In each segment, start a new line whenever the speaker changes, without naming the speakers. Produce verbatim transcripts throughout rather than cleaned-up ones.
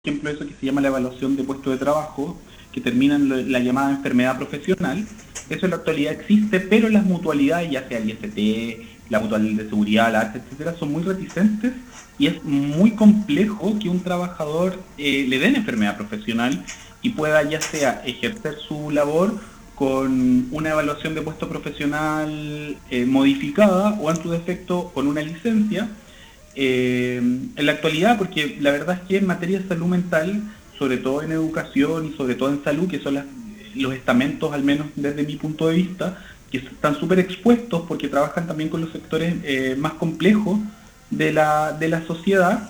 ejemplo, eso que se llama la evaluación de puesto de trabajo, que termina en la llamada enfermedad profesional. Eso en la actualidad existe, pero las mutualidades, ya sea el I S T, la mutual de seguridad, la A R C, etcétera, son muy reticentes y es muy complejo que un trabajador eh, le den enfermedad profesional y pueda ya sea ejercer su labor con una evaluación de puesto profesional eh, modificada o en su defecto con una licencia. Eh, en la actualidad, porque la verdad es que en materia de salud mental, sobre todo en educación y sobre todo en salud, que son las, los estamentos, al menos desde mi punto de vista, que están súper expuestos porque trabajan también con los sectores eh, más complejos de la, de la sociedad,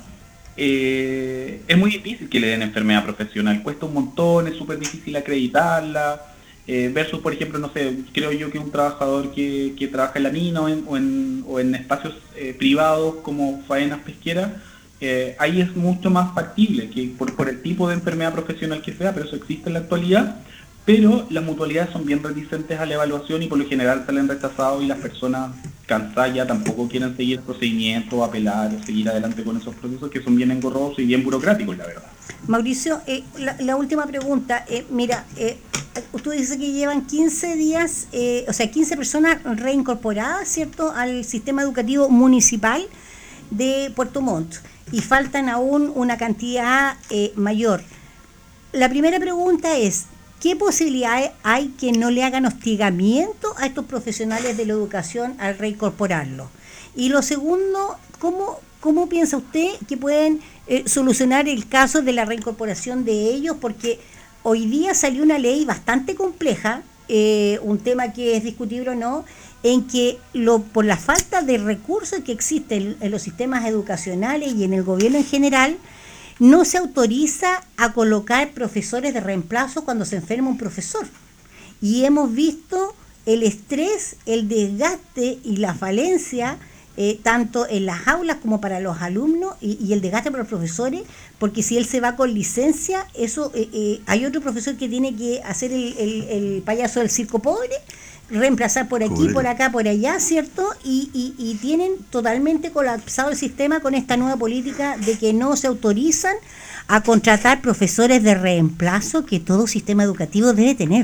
eh, es muy difícil que le den enfermedad profesional, cuesta un montón, es súper difícil acreditarla. Eh, versus, por ejemplo, no sé, creo yo que un trabajador que, que trabaja en la mina o en, o en, o en espacios eh, privados como faenas pesqueras, eh, ahí es mucho más factible que por, por el tipo de enfermedad profesional que sea, pero eso existe en la actualidad, pero las mutualidades son bien reticentes a la evaluación y por lo general salen rechazados y las personas cansadas ya tampoco quieren seguir el procedimiento o apelar o seguir adelante con esos procesos que son bien engorrosos y bien burocráticos, la verdad.
Mauricio, eh, la, la última pregunta, eh, mira, eh, tú dices que llevan quince días, eh, o sea, quince personas reincorporadas, ¿cierto?, al sistema educativo municipal de Puerto Montt y faltan aún una cantidad eh, mayor. La primera pregunta es, ¿qué posibilidades hay que no le hagan hostigamiento a estos profesionales de la educación al reincorporarlos? Y lo segundo, ¿cómo, cómo piensa usted que pueden eh, solucionar el caso de la reincorporación de ellos? Porque hoy día salió una ley bastante compleja, eh, un tema que es discutible o no, en que lo, por la falta de recursos que existen en los sistemas educacionales y en el gobierno en general, no se autoriza a colocar profesores de reemplazo cuando se enferma un profesor. Y hemos visto el estrés, el desgaste y la falencia, eh, tanto en las aulas como para los alumnos, y, y el desgaste para los profesores, porque si él se va con licencia, eso eh, eh, hay otro profesor que tiene que hacer el, el, el payaso del circo pobre, reemplazar por aquí, por acá, por allá, ¿cierto? Y, y, y tienen totalmente colapsado el sistema con esta nueva política de que no se autorizan a contratar profesores de reemplazo que todo sistema educativo debe tener.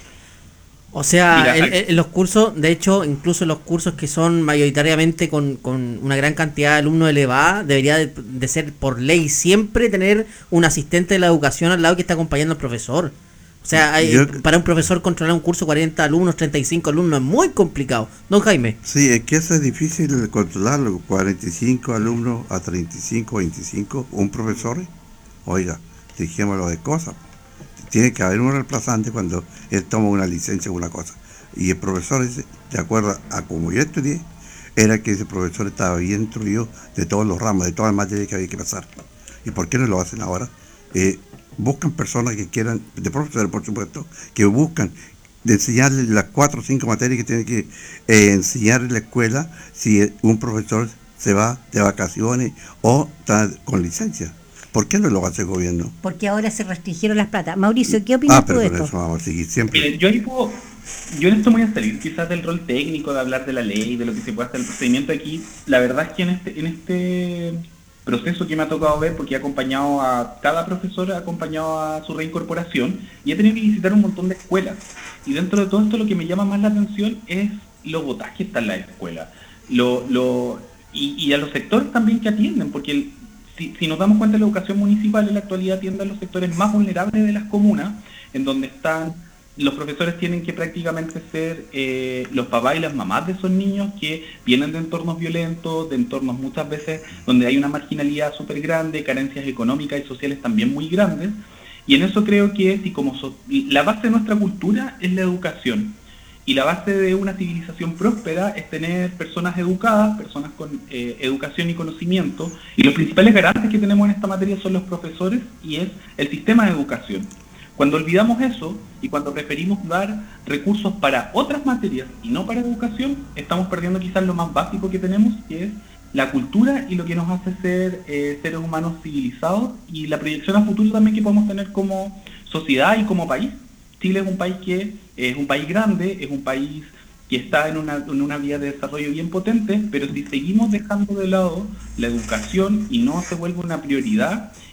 O sea, en, en los cursos, de hecho, incluso los cursos que son mayoritariamente con, con una gran cantidad de alumnos elevada, debería de, de ser por ley siempre tener un asistente de la educación al lado que está acompañando al profesor. O sea, hay, Yo, para un profesor controlar un curso cuarenta alumnos, treinta y cinco alumnos es muy complicado. Don Jaime.
Sí, es que eso es difícil controlarlo, cuarenta y cinco alumnos a treinta y cinco, veinticinco, un profesor, oiga, dejémoslo de cosas. Tiene que haber un reemplazante cuando él toma una licencia o una cosa. Y el profesor, ese, de acuerdo a como yo estudié, era que ese profesor estaba bien instruido de todos los ramos, de todas las materias que había que pasar. ¿Y por qué no lo hacen ahora? Eh, buscan personas que quieran, de profesores por supuesto, que buscan de enseñarles las cuatro o cinco materias que tiene que eh, enseñar en la escuela si un profesor se va de vacaciones o está con licencia. ¿Por qué no lo hace el gobierno?
Porque ahora se restringieron las plata. Mauricio, ¿qué opinas
ah,
tú de
esto?
Eso
vamos a seguir siempre.
Mire, yo ahí puedo, yo en esto me voy a salir quizás del rol técnico, de hablar de la ley, de lo que se puede hacer el procedimiento aquí. La verdad es que en este, en este proceso que me ha tocado ver, porque he acompañado a cada profesor, he acompañado a su reincorporación y he tenido que visitar un montón de escuelas. Y dentro de todo esto lo que me llama más la atención es lo botaje que está en la escuela. Lo, lo, y, y a los sectores también que atienden, porque el, si, si nos damos cuenta, la educación municipal en la actualidad atiende a los sectores más vulnerables de las comunas, en donde están los profesores tienen que prácticamente ser eh, los papás y las mamás de esos niños que vienen de entornos violentos, de entornos muchas veces donde hay una marginalidad súper grande, carencias económicas y sociales también muy grandes. Y en eso creo que si como so la base de nuestra cultura es la educación. Y la base de una civilización próspera es tener personas educadas, personas con eh, educación y conocimiento. Y los principales garantes que tenemos en esta materia son los profesores y es el sistema de educación. Cuando olvidamos eso y cuando preferimos dar recursos para otras materias y no para educación, estamos perdiendo quizás lo más básico que tenemos, que es la cultura y lo que nos hace ser eh, seres humanos civilizados y la proyección a futuro también que podemos tener como sociedad y como país. Chile es un país que es un país grande, es un país que está en una, en una vía de desarrollo bien potente, pero si seguimos dejando de lado la educación y no se vuelve una prioridad,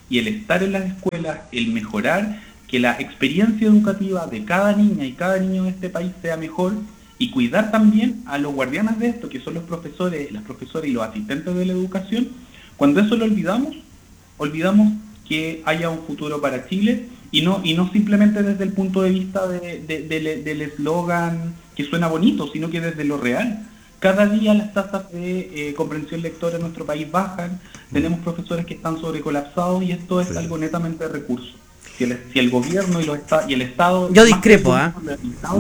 y el estar en las escuelas, el mejorar que la experiencia educativa de cada niña y cada niño de este país sea mejor, y cuidar también a los guardianes de esto, que son los profesores, las profesoras y los asistentes de la educación. Cuando eso lo olvidamos, olvidamos que haya un futuro para Chile, y no y no simplemente desde el punto de vista de, de, de, del eslogan que suena bonito, sino que desde lo real. Cada día las tasas de eh, comprensión lectora en nuestro país bajan, tenemos profesores que están sobrecolapsados, y esto es sí. algo netamente de recursos. Si el, si el gobierno y, los esta, y el Estado...
Yo discrepo, ¿ah? ¿eh?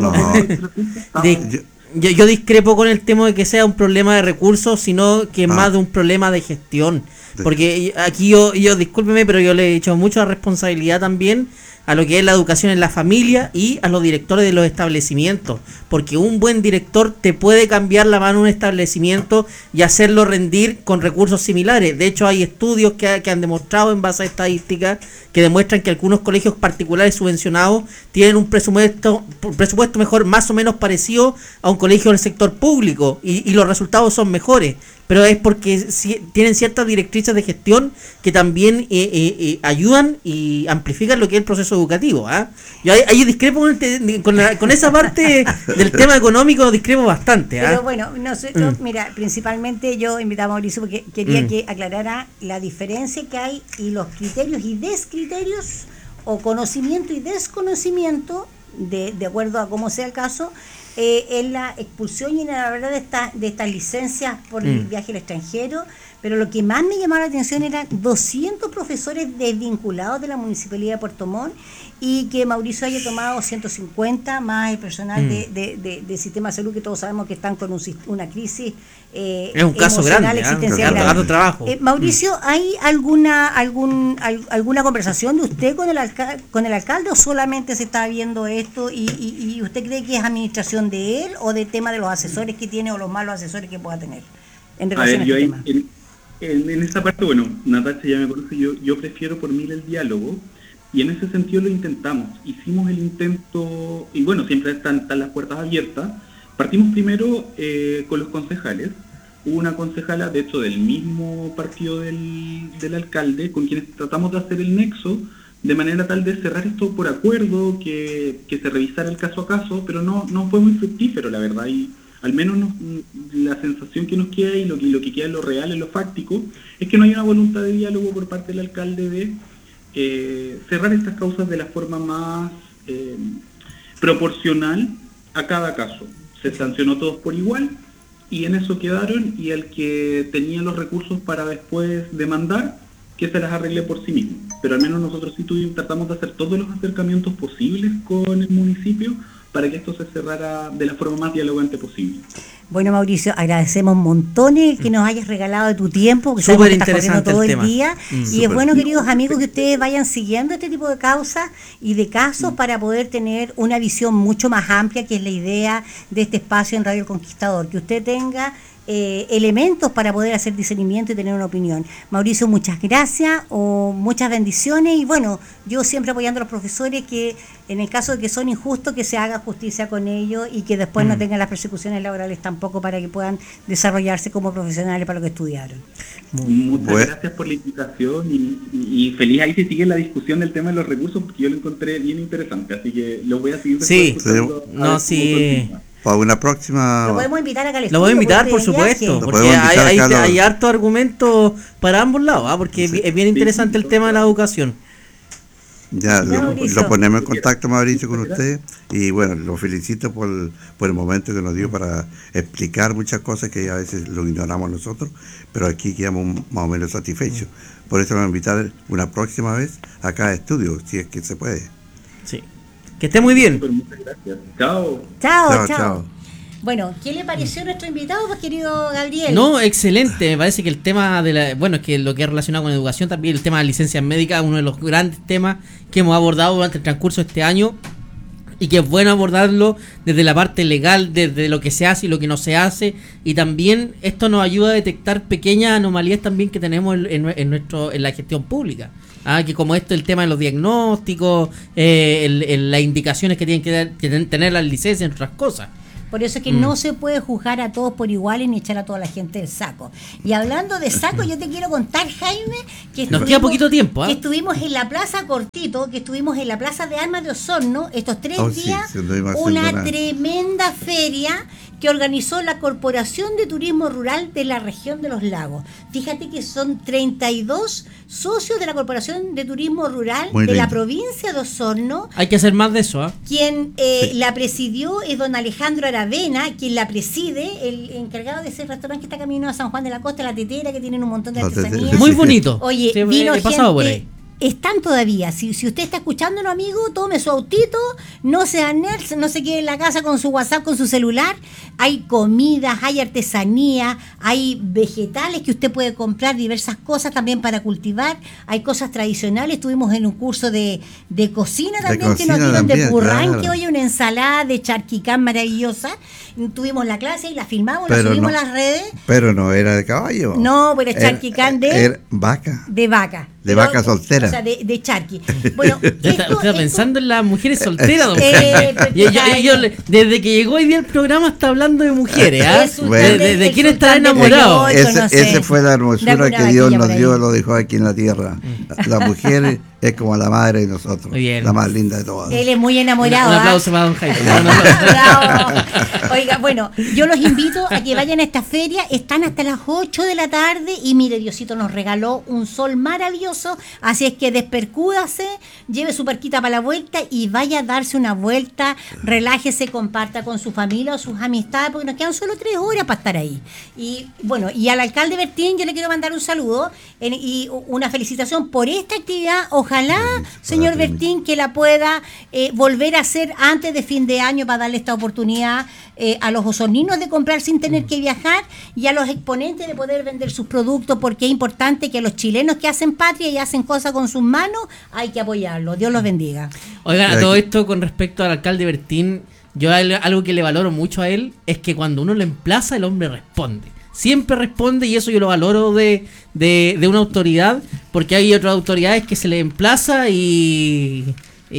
No. De, yo, yo discrepo con el tema de que sea un problema de recursos, sino que es ah. más de un problema de gestión. Porque aquí yo, yo, discúlpeme, pero yo le he hecho mucha responsabilidad también a lo que es la educación en la familia y a los directores de los establecimientos, porque un buen director te puede cambiar la mano a un establecimiento y hacerlo rendir con recursos similares. De hecho, hay estudios que, que han demostrado en base a estadísticas que demuestran que algunos colegios particulares subvencionados tienen un presupuesto, un presupuesto mejor, más o menos parecido a un colegio del sector público, y, y los resultados son mejores. Pero es porque si, tienen ciertas directrices de gestión que también eh, eh, eh, ayudan y amplifican lo que es el proceso educativo. ¿eh? Yo ahí, ahí discrepo con, el, con, la, con esa parte del tema económico, discrepo bastante. ¿eh?
Pero bueno, nosotros, mm. mira, principalmente yo invitaba a Mauricio porque quería mm. que aclarara la diferencia que hay y los criterios y descriterios, o conocimiento y desconocimiento, de, de acuerdo a cómo sea el caso, Eh, en la expulsión y en la verdad de, esta, de estas licencias por mm. el viaje al extranjero. Pero lo que más me llamaba la atención eran doscientos profesores desvinculados de la Municipalidad de Puerto Montt, y que Mauricio haya tomado ciento cincuenta más el personal mm. de, de, de, de sistema de salud, que todos sabemos que están con un, una crisis eh,
es un caso grande,
existencial.
¿eh? Grande. Trabajo.
Eh, Mauricio, ¿hay alguna algún al, alguna conversación de usted con el alca con el alcalde, o solamente se está viendo esto y, y, y usted cree que es administración de él, o de tema de los asesores que tiene o los malos asesores que pueda tener en relación a, ver, a este
yo
tema?
Ahí, en, en esa parte, bueno, Natacha ya me conoce, yo, yo prefiero por mí el diálogo, y en ese sentido lo intentamos. Hicimos el intento, y bueno, siempre están, están las puertas abiertas. Partimos primero eh, con los concejales. Hubo una concejala, de hecho, del mismo partido del, del alcalde, con quienes tratamos de hacer el nexo, de manera tal de cerrar esto por acuerdo, que, que se revisara el caso a caso, pero no, no fue muy fructífero, la verdad, y al menos nos, la sensación que nos queda, y lo, y lo que queda en lo real, en lo fáctico, es que no hay una voluntad de diálogo por parte del alcalde de eh, cerrar estas causas de la forma más eh, proporcional a cada caso. Se sancionó todos por igual, y en eso quedaron, y el que tenía los recursos para después demandar, que se las arregle por sí mismo. Pero al menos nosotros sí tuvimos, tratamos de hacer todos los acercamientos posibles con el municipio para que esto se cerrara de la forma más dialogante posible.
Bueno, Mauricio, agradecemos montones que nos hayas regalado de tu tiempo, que
súper interesante
todo
el,
el
tema.
día.
Mm.
Y
Super.
Es bueno, queridos amigos, que ustedes vayan siguiendo este tipo de causas y de casos mm. para poder tener una visión mucho más amplia, que es la idea de este espacio en Radio El Conquistador, que usted tenga Eh, elementos para poder hacer discernimiento y tener una opinión. Mauricio, muchas gracias, o muchas bendiciones, y bueno, yo siempre apoyando a los profesores, que en el caso de que son injustos, que se haga justicia con ellos, y que después mm. no tengan las persecuciones laborales tampoco, para que puedan desarrollarse como profesionales para lo que estudiaron.
Muchas bueno. gracias por la invitación, y, y feliz ahí si sigue la discusión del tema de los recursos, porque yo lo encontré bien interesante, así que lo voy a seguir.
Sí, no, sí.
Para una próxima...
Lo podemos invitar acá al estudio.
Lo voy a invitar, por supuesto, porque hay, hay, hay harto argumento para ambos lados, ¿eh? Porque sí. es bien interesante el tema de la educación.
Ya, lo, lo ponemos en contacto, Mauricio, con usted, y bueno, lo felicito por el, por el momento que nos dio para explicar muchas cosas que a veces lo ignoramos nosotros, pero aquí quedamos más o menos satisfechos. Por eso lo voy a invitar una próxima vez acá a estudio, si es que se puede.
Sí. Que esté muy bien.
Muchas gracias. Chao.
Chao, chao.
Chao, chao.
Bueno, ¿qué le pareció a nuestro invitado, pues, querido Gabriel?
No, excelente. Me parece que el tema de la... Bueno, es que lo que es relacionado con educación también, el tema de licencias médicas, uno de los grandes temas que hemos abordado durante el transcurso de este año, y que es bueno abordarlo desde la parte legal, desde lo que se hace y lo que no se hace, y también esto nos ayuda a detectar pequeñas anomalías también que tenemos en, en, en nuestro en la gestión pública. Ah, que como esto, el tema de los diagnósticos, eh, el, el, las indicaciones que tienen que, dar, que tener las licencias, entre otras cosas.
Por eso es que
Mm.
no se puede juzgar a todos por iguales ni echar a toda la gente del saco. Y hablando de saco, yo te quiero contar, Jaime, que
Nos queda poquito tiempo, ¿eh?
que estuvimos en la Plaza Cortito, que estuvimos en la Plaza de Armas de Osorno estos tres
Oh, sí,
días,
sí, no iba a hacer
una
nada.
tremenda feria que organizó la Corporación de Turismo Rural de la región de los lagos. Fíjate que son treinta y dos socios de la Corporación de Turismo Rural
Muy
de la
lindo.
provincia de Osorno.
Hay que hacer más de eso, ¿ah?
Quien eh,
Sí.
la presidió es don Alejandro Aravena, quien la preside, el encargado de ese restaurante que está camino a San Juan de la Costa, La Tetera, que tienen un montón de
La Tetera.
artesanías.
Muy
Sí.
bonito.
Oye,
Sí,
vino
he pasado por
gente,
ahí.
están todavía. Si, si usted está escuchándolo, amigo, tome su autito, no sea nerd, no se quede en la casa con su WhatsApp, con su celular. Hay comidas, hay artesanía, hay vegetales que usted puede comprar, diversas cosas también para cultivar. Hay cosas tradicionales. Estuvimos en un curso de, de cocina
De
también que
cocina
nos dieron de
también,
purrán,
claro.
que hoy una ensalada de charquicán maravillosa. Tuvimos la clase y la filmamos, la
Pero
subimos
no-
a las redes.
Pero no era de caballo.
No, pero es
Era-
charquicán de-
era vaca.
De vaca.
De
Pero-
vaca soltera.
O sea, de, de charqui. Bueno,
Ya está,
esto-
está
esto-
pensando en las mujeres solteras, don
Eh,
Jaime.
pero
Yo- yo-
Jaime.
yo le- desde que llegó hoy día el programa está hablando de mujeres, ¿ah?
Es un
Bueno.
De,
sultán
de- de
del-
quién
el
está
sultán del
enamorado.
Coyote,
Ese,
no sé.
ese fue la
De
hermosura
alguna
que Dios
vaquilla
nos
por
dio,
ahí.
lo dejó aquí en la tierra. La, la mujer es como la madre de nosotros,
Muy bien.
la más linda de todas.
Él es muy
Un,
enamorado.
un
¿ah?
aplauso para don Jaime. Un aplauso.
Bravo. Oiga, bueno, yo los invito a que vayan a esta feria. Están hasta las ocho de la tarde y mire, Diosito nos regaló un sol maravilloso. Así es que despercúdase, lleve su parquita para la vuelta y vaya a darse una vuelta. Relájese, comparta con su familia o sus amistades, porque nos quedan solo tres horas para estar ahí. Y bueno, y al alcalde Bertín yo le quiero mandar un saludo en- y una felicitación por esta actividad. Ojalá, señor
Para ti.
Bertín, que la pueda eh, volver a hacer antes de fin de año para darle esta oportunidad eh, a los osorninos de comprar sin tener que viajar y a los exponentes de poder vender sus productos, porque es importante que a los chilenos que hacen patria y hacen cosas con sus manos hay que apoyarlos. Dios los bendiga.
Oigan, a
Aquí.
todo esto con respecto al alcalde Bertín, yo al- algo que le valoro mucho a él es que cuando uno lo emplaza, el hombre responde. Siempre responde y eso yo lo valoro de, de, de una autoridad, porque hay otras autoridades que se le emplaza y...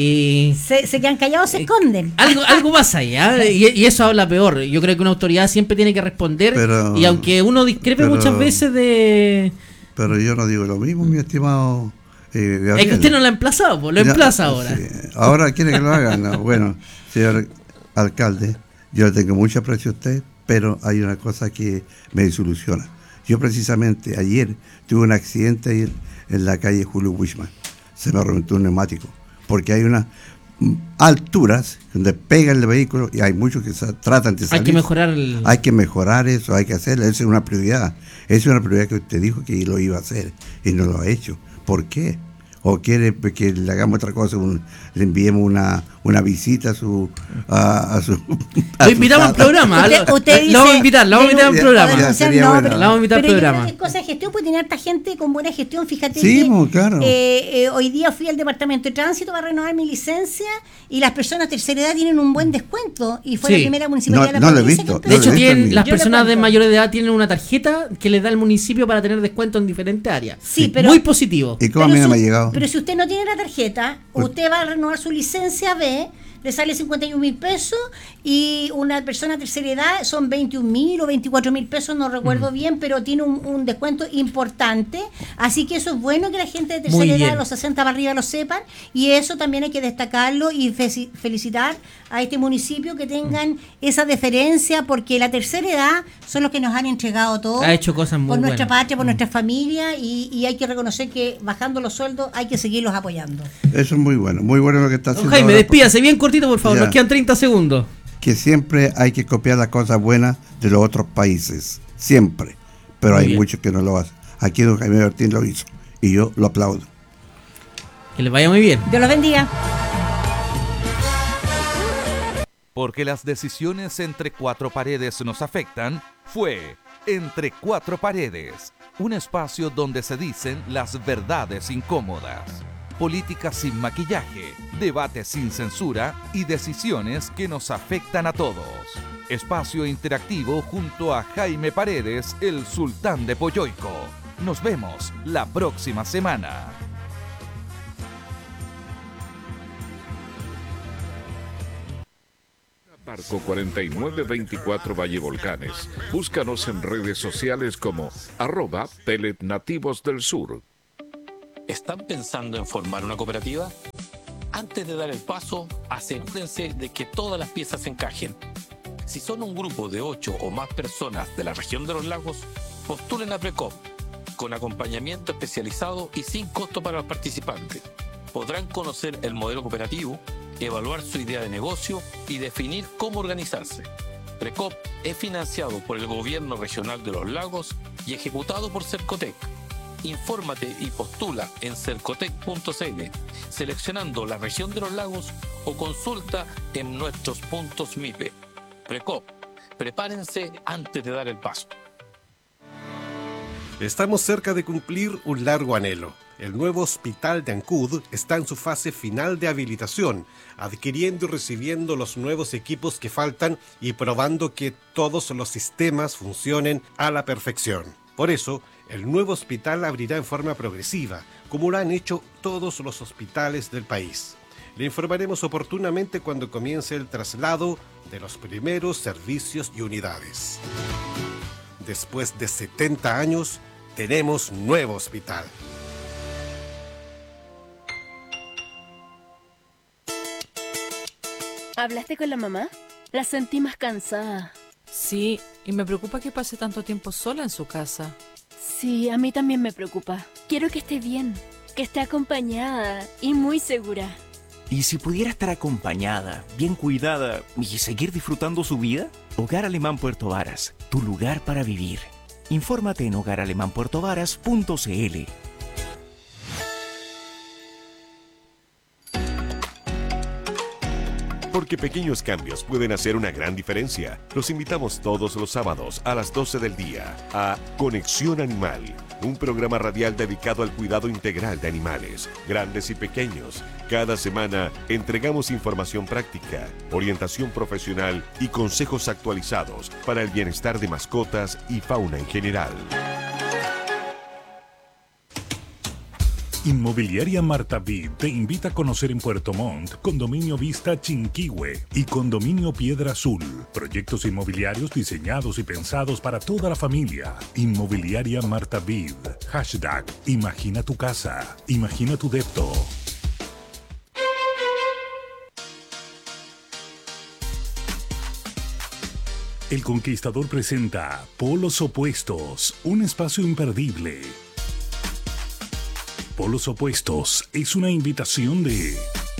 y
Se, se quedan callados, se esconden.
algo, algo pasa ahí, ¿ah? y, y eso habla peor. Yo creo que una autoridad siempre tiene que responder,
Pero-
y aunque uno discrepe
pero-
muchas veces de...
Pero yo no digo lo mismo, mi estimado eh, Gabriel.
Es que usted no lo ha emplazado, pues lo
Ya,
emplaza ahora.
sí. Ahora quiere que lo haga. No, bueno, señor alcalde, yo le tengo mucho aprecio a usted, pero hay una cosa que me disoluciona. Yo precisamente ayer tuve un accidente ahí en, en la calle Julio Wishman. Se me reventó un neumático, porque hay unas mm, alturas donde pega el vehículo y hay muchos que sa- tratan de salir.
Hay que mejorar el...
Hay que mejorar eso, hay que hacerlo, esa es una prioridad. Esa es una prioridad que usted dijo que lo iba a hacer y no lo ha hecho. ¿Por qué? ¿O quiere que le hagamos otra cosa? Un- le enviemos una, una visita a su... A, a su a
Lo
su
invitamos al
casa?
programa.
Usted-
lo-
usted
lo vamos a
dice-
invitar, lo vamos a invitar al
Ya,
programa.
ya,
denunciar,
sería
no,
bueno.
pero,
La vamos a invitar al
pero yo
programa.
creo que es cosa de gestión, pues tiene harta gente con buena gestión. Fíjate
Sí,
que
pues, claro.
eh, eh, hoy día fui al departamento de tránsito para renovar mi licencia y las personas de tercera edad tienen un buen descuento y fue
Sí.
la primera municipalidad
No-
de la
no lo he
provincia
visto,
que
De
no
empezó.
hecho,
lo he visto
tienen,
en
las
Yo le
personas de
cuento.
mayor edad tienen una tarjeta que les da el municipio para tener descuento en diferentes áreas.
Sí, pero-
Muy positivo.
¿Y cómo a mí
Pero
no me
si-
ha llegado?
Pero si usted no tiene la tarjeta, usted va a renovar su licencia B, le sale cincuenta y un mil pesos y una persona de tercera edad son veintiún mil o veinticuatro mil pesos, no recuerdo bien, pero tiene un, un descuento importante. Así que eso es bueno que la gente de tercera
Muy
edad,
bien.
de los sesenta para arriba, lo sepan. Y eso también hay que destacarlo y fe- felicitar a este municipio que tengan esa deferencia, porque la tercera edad son los que nos han entregado todo.
Ha hecho cosas muy
por nuestra
buenas.
patria, por nuestra familia, y, y hay que reconocer que bajando los sueldos hay que seguirlos apoyando.
Eso es muy bueno, muy bueno lo que está
Don
haciendo.
Jaime,
ahora,
despídase bien cortito, por favor.
Ya.
Nos quedan treinta segundos.
que siempre hay que copiar las cosas buenas de los otros países, siempre, pero
Muy
hay
bien.
muchos que no lo hacen. Aquí don Jaime Bertín lo hizo y yo lo aplaudo.
Que les vaya muy bien.
Dios los bendiga.
Porque las decisiones entre cuatro paredes nos afectan, fue Entre Cuatro Paredes, un espacio donde se dicen las verdades incómodas. Política sin maquillaje, debates sin censura y decisiones que nos afectan a todos. Espacio interactivo junto a Jaime Paredes, el sultán de Poyoico. Nos vemos la próxima semana.
Arco cuarenta y nueve veinticuatro Valle Volcanes. Búscanos en redes sociales como arroba Pellet Nativos del Sur.
¿Están pensando en formar una cooperativa? Antes de dar el paso, asegúrense de que todas las piezas encajen. Si son un grupo de ocho o más personas de la región de los lagos, postulen a Precop, con acompañamiento especializado y sin costo para los participantes. Podrán conocer el modelo cooperativo, evaluar su idea de negocio y definir cómo organizarse. Precop es financiado por el Gobierno Regional de los Lagos y ejecutado por Cercotec. Infórmate y postula en cercotec punto c l, seleccionando la región de los lagos o consulta en nuestros puntos M I P E. Precop, prepárense antes de dar el paso.
Estamos cerca de cumplir un largo anhelo. El nuevo hospital de Ancud está en su fase final de habilitación, adquiriendo y recibiendo los nuevos equipos que faltan y probando que todos los sistemas funcionen a la perfección. Por eso, el nuevo hospital abrirá en forma progresiva, como lo han hecho todos los hospitales del país. Le informaremos oportunamente cuando comience el traslado de los primeros servicios y unidades. Después de setenta años, tenemos nuevo hospital.
¿Hablaste con la mamá? La sentí más cansada.
Sí, y me preocupa que pase tanto tiempo sola en su casa.
Sí, a mí también me preocupa. Quiero que esté bien, que esté acompañada y muy segura.
¿Y si pudiera estar acompañada, bien cuidada y seguir disfrutando su vida? Hogar Alemán Puerto Varas, tu lugar para vivir. Infórmate en hogar alemán puerto varas punto c l.
Porque pequeños cambios pueden hacer una gran diferencia. Los invitamos todos los sábados a las doce del día a Conexión Animal, un programa radial dedicado al cuidado integral de animales, grandes y pequeños. Cada semana entregamos información práctica, orientación profesional y consejos actualizados para el bienestar de mascotas y fauna en general.
Inmobiliaria Marta Vid te invita a conocer en Puerto Montt Condominio Vista Chinquihue y Condominio Piedra Azul. Proyectos inmobiliarios diseñados y pensados para toda la familia. Inmobiliaria Marta Vid. Hashtag Imagina tu casa. Imagina tu depto. El Conquistador presenta Polos Opuestos, un espacio imperdible. Polos Opuestos es una invitación de...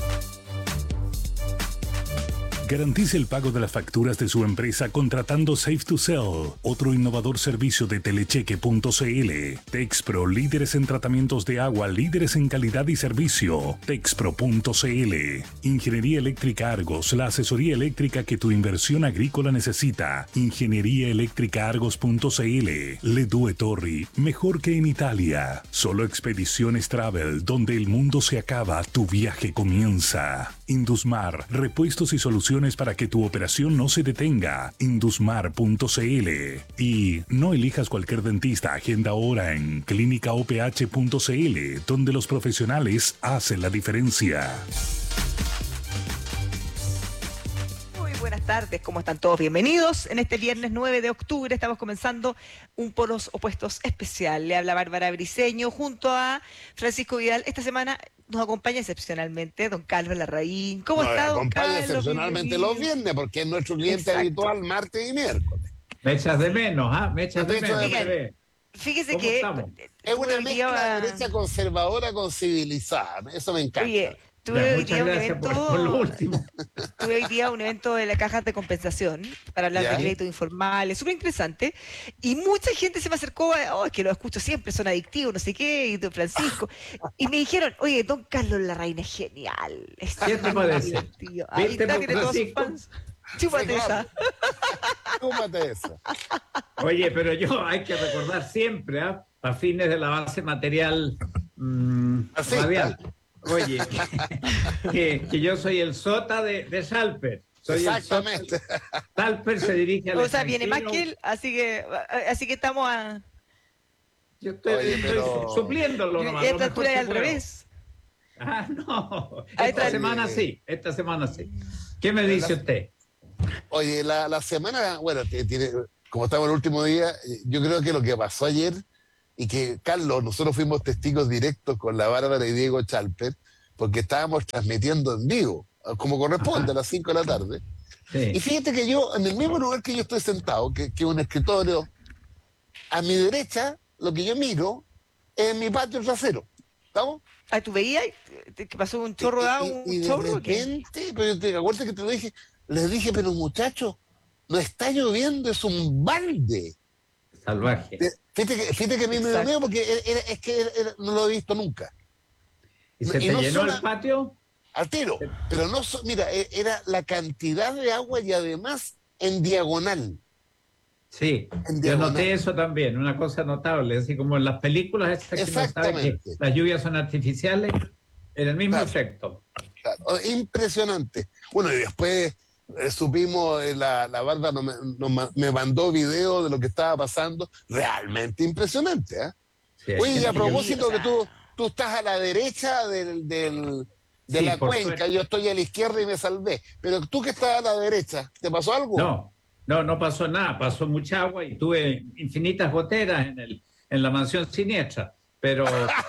Garantice el pago de las facturas de su empresa contratando Safe to Sell, otro innovador servicio de telecheque punto c l. Texpro, líderes en tratamientos de agua, líderes en calidad y servicio. Texpro punto c l. Ingeniería Eléctrica Argos, la asesoría eléctrica que tu inversión agrícola necesita. Ingeniería Eléctrica Argos punto c l. Le Due Torri, mejor que en Italia. Solo Expediciones Travel, donde el mundo se acaba, tu viaje comienza. Indusmar, repuestos y soluciones para que tu operación no se detenga. Indusmar punto c l. Y no elijas cualquier dentista, agenda ahora en clínica o p h punto c l, donde los profesionales hacen la diferencia.
Muy buenas tardes, ¿cómo están todos? Bienvenidos. En este viernes nueve de octubre estamos comenzando un Polos Opuestos especial. Le habla Bárbara Briceño junto a Francisco Vidal. Esta semana nos acompaña excepcionalmente don Carlos Larraín. ¿Cómo
no,
está, don
acompaña
Carlos?
excepcionalmente los viernes, porque es nuestro cliente
Exacto.
habitual martes y miércoles.
Me echas de menos, ¿ah? ¿eh? Me echas de menos.
Fíjese, fíjese que
estamos?
Es una
el
mezcla
día...
de derecha conservadora con civilizada. Eso me encanta.
Oye, tuve hoy día un evento,
por, por lo último.
tuve hoy día un evento de la Caja de Compensación para hablar
¿Ya?
de créditos informales, súper interesante, y mucha gente se me acercó, a, oh, es que lo escucho siempre, son adictivos, no sé qué, y don Francisco, y me dijeron, oye, don Carlos Larraín es genial. Es
¿Qué te parece?
divertido. Ahí
¿Viste,
está,
por
tiene todos sus
Francisco?
fans. Chúpate esa.
Chúpate esa.
Oye, pero yo hay que recordar siempre, ¿ah? A fines de la base material mmm, radial. Oye, que, que yo soy el sota de, de Salper. Soy
Exactamente.
El sota. Salper se dirige al
O sea, viene más
extranjero.
que él, así que, así que estamos a...
Yo estoy,
Oye,
estoy
pero-
supliéndolo nomás.
Y a
lo
esta
mejor
altura
que
es al
puedo.
revés.
Ah, no.
Ahí
Esta
está.
semana sí, esta semana sí. ¿Qué me dice usted?
Oye, la, la semana, bueno, tiene, como estamos el último día, yo creo que lo que pasó ayer, y que, Carlos, nosotros fuimos testigos directos con la Bárbara y Diego Chalper, porque estábamos transmitiendo en vivo, como corresponde, Ajá. a las cinco de la tarde. Sí. Y fíjate que yo, en el mismo lugar que yo estoy sentado, que es un escritorio, a mi derecha, lo que yo miro es mi patio trasero. ¿Estamos?
Ah, ¿tú veías que pasó un chorro de agua?
Y, y, y de chorro, repente, pero te acuerdas que te lo dije, les dije, pero muchachos, no está lloviendo, es un balde.
Salvaje.
Fíjate que, fíjate que a mí me dio miedo porque era, era, es que era, era, no lo he visto nunca.
¿Y se y te no llenó sola, el patio?
Al tiro. Pero no, mira, era la cantidad de agua y además en diagonal.
Sí, en yo noté eso también, una cosa notable, así como en las películas esas que no saben que las lluvias son artificiales, en el mismo claro, efecto.
Claro, impresionante. Bueno, y después eh, supimos, eh, la, la Bárbara no me, no, me mandó video de lo que estaba pasando, realmente impresionante. ¿eh? Sí, Oye, y a propósito que tú, tú estás a la derecha del, del, de sí, la cuenca, suerte. Yo estoy a la izquierda y me salvé, pero tú que estás a la derecha, ¿te pasó algo?
No. No, no pasó nada, pasó mucha agua y tuve infinitas goteras en, el, en la mansión siniestra, pero...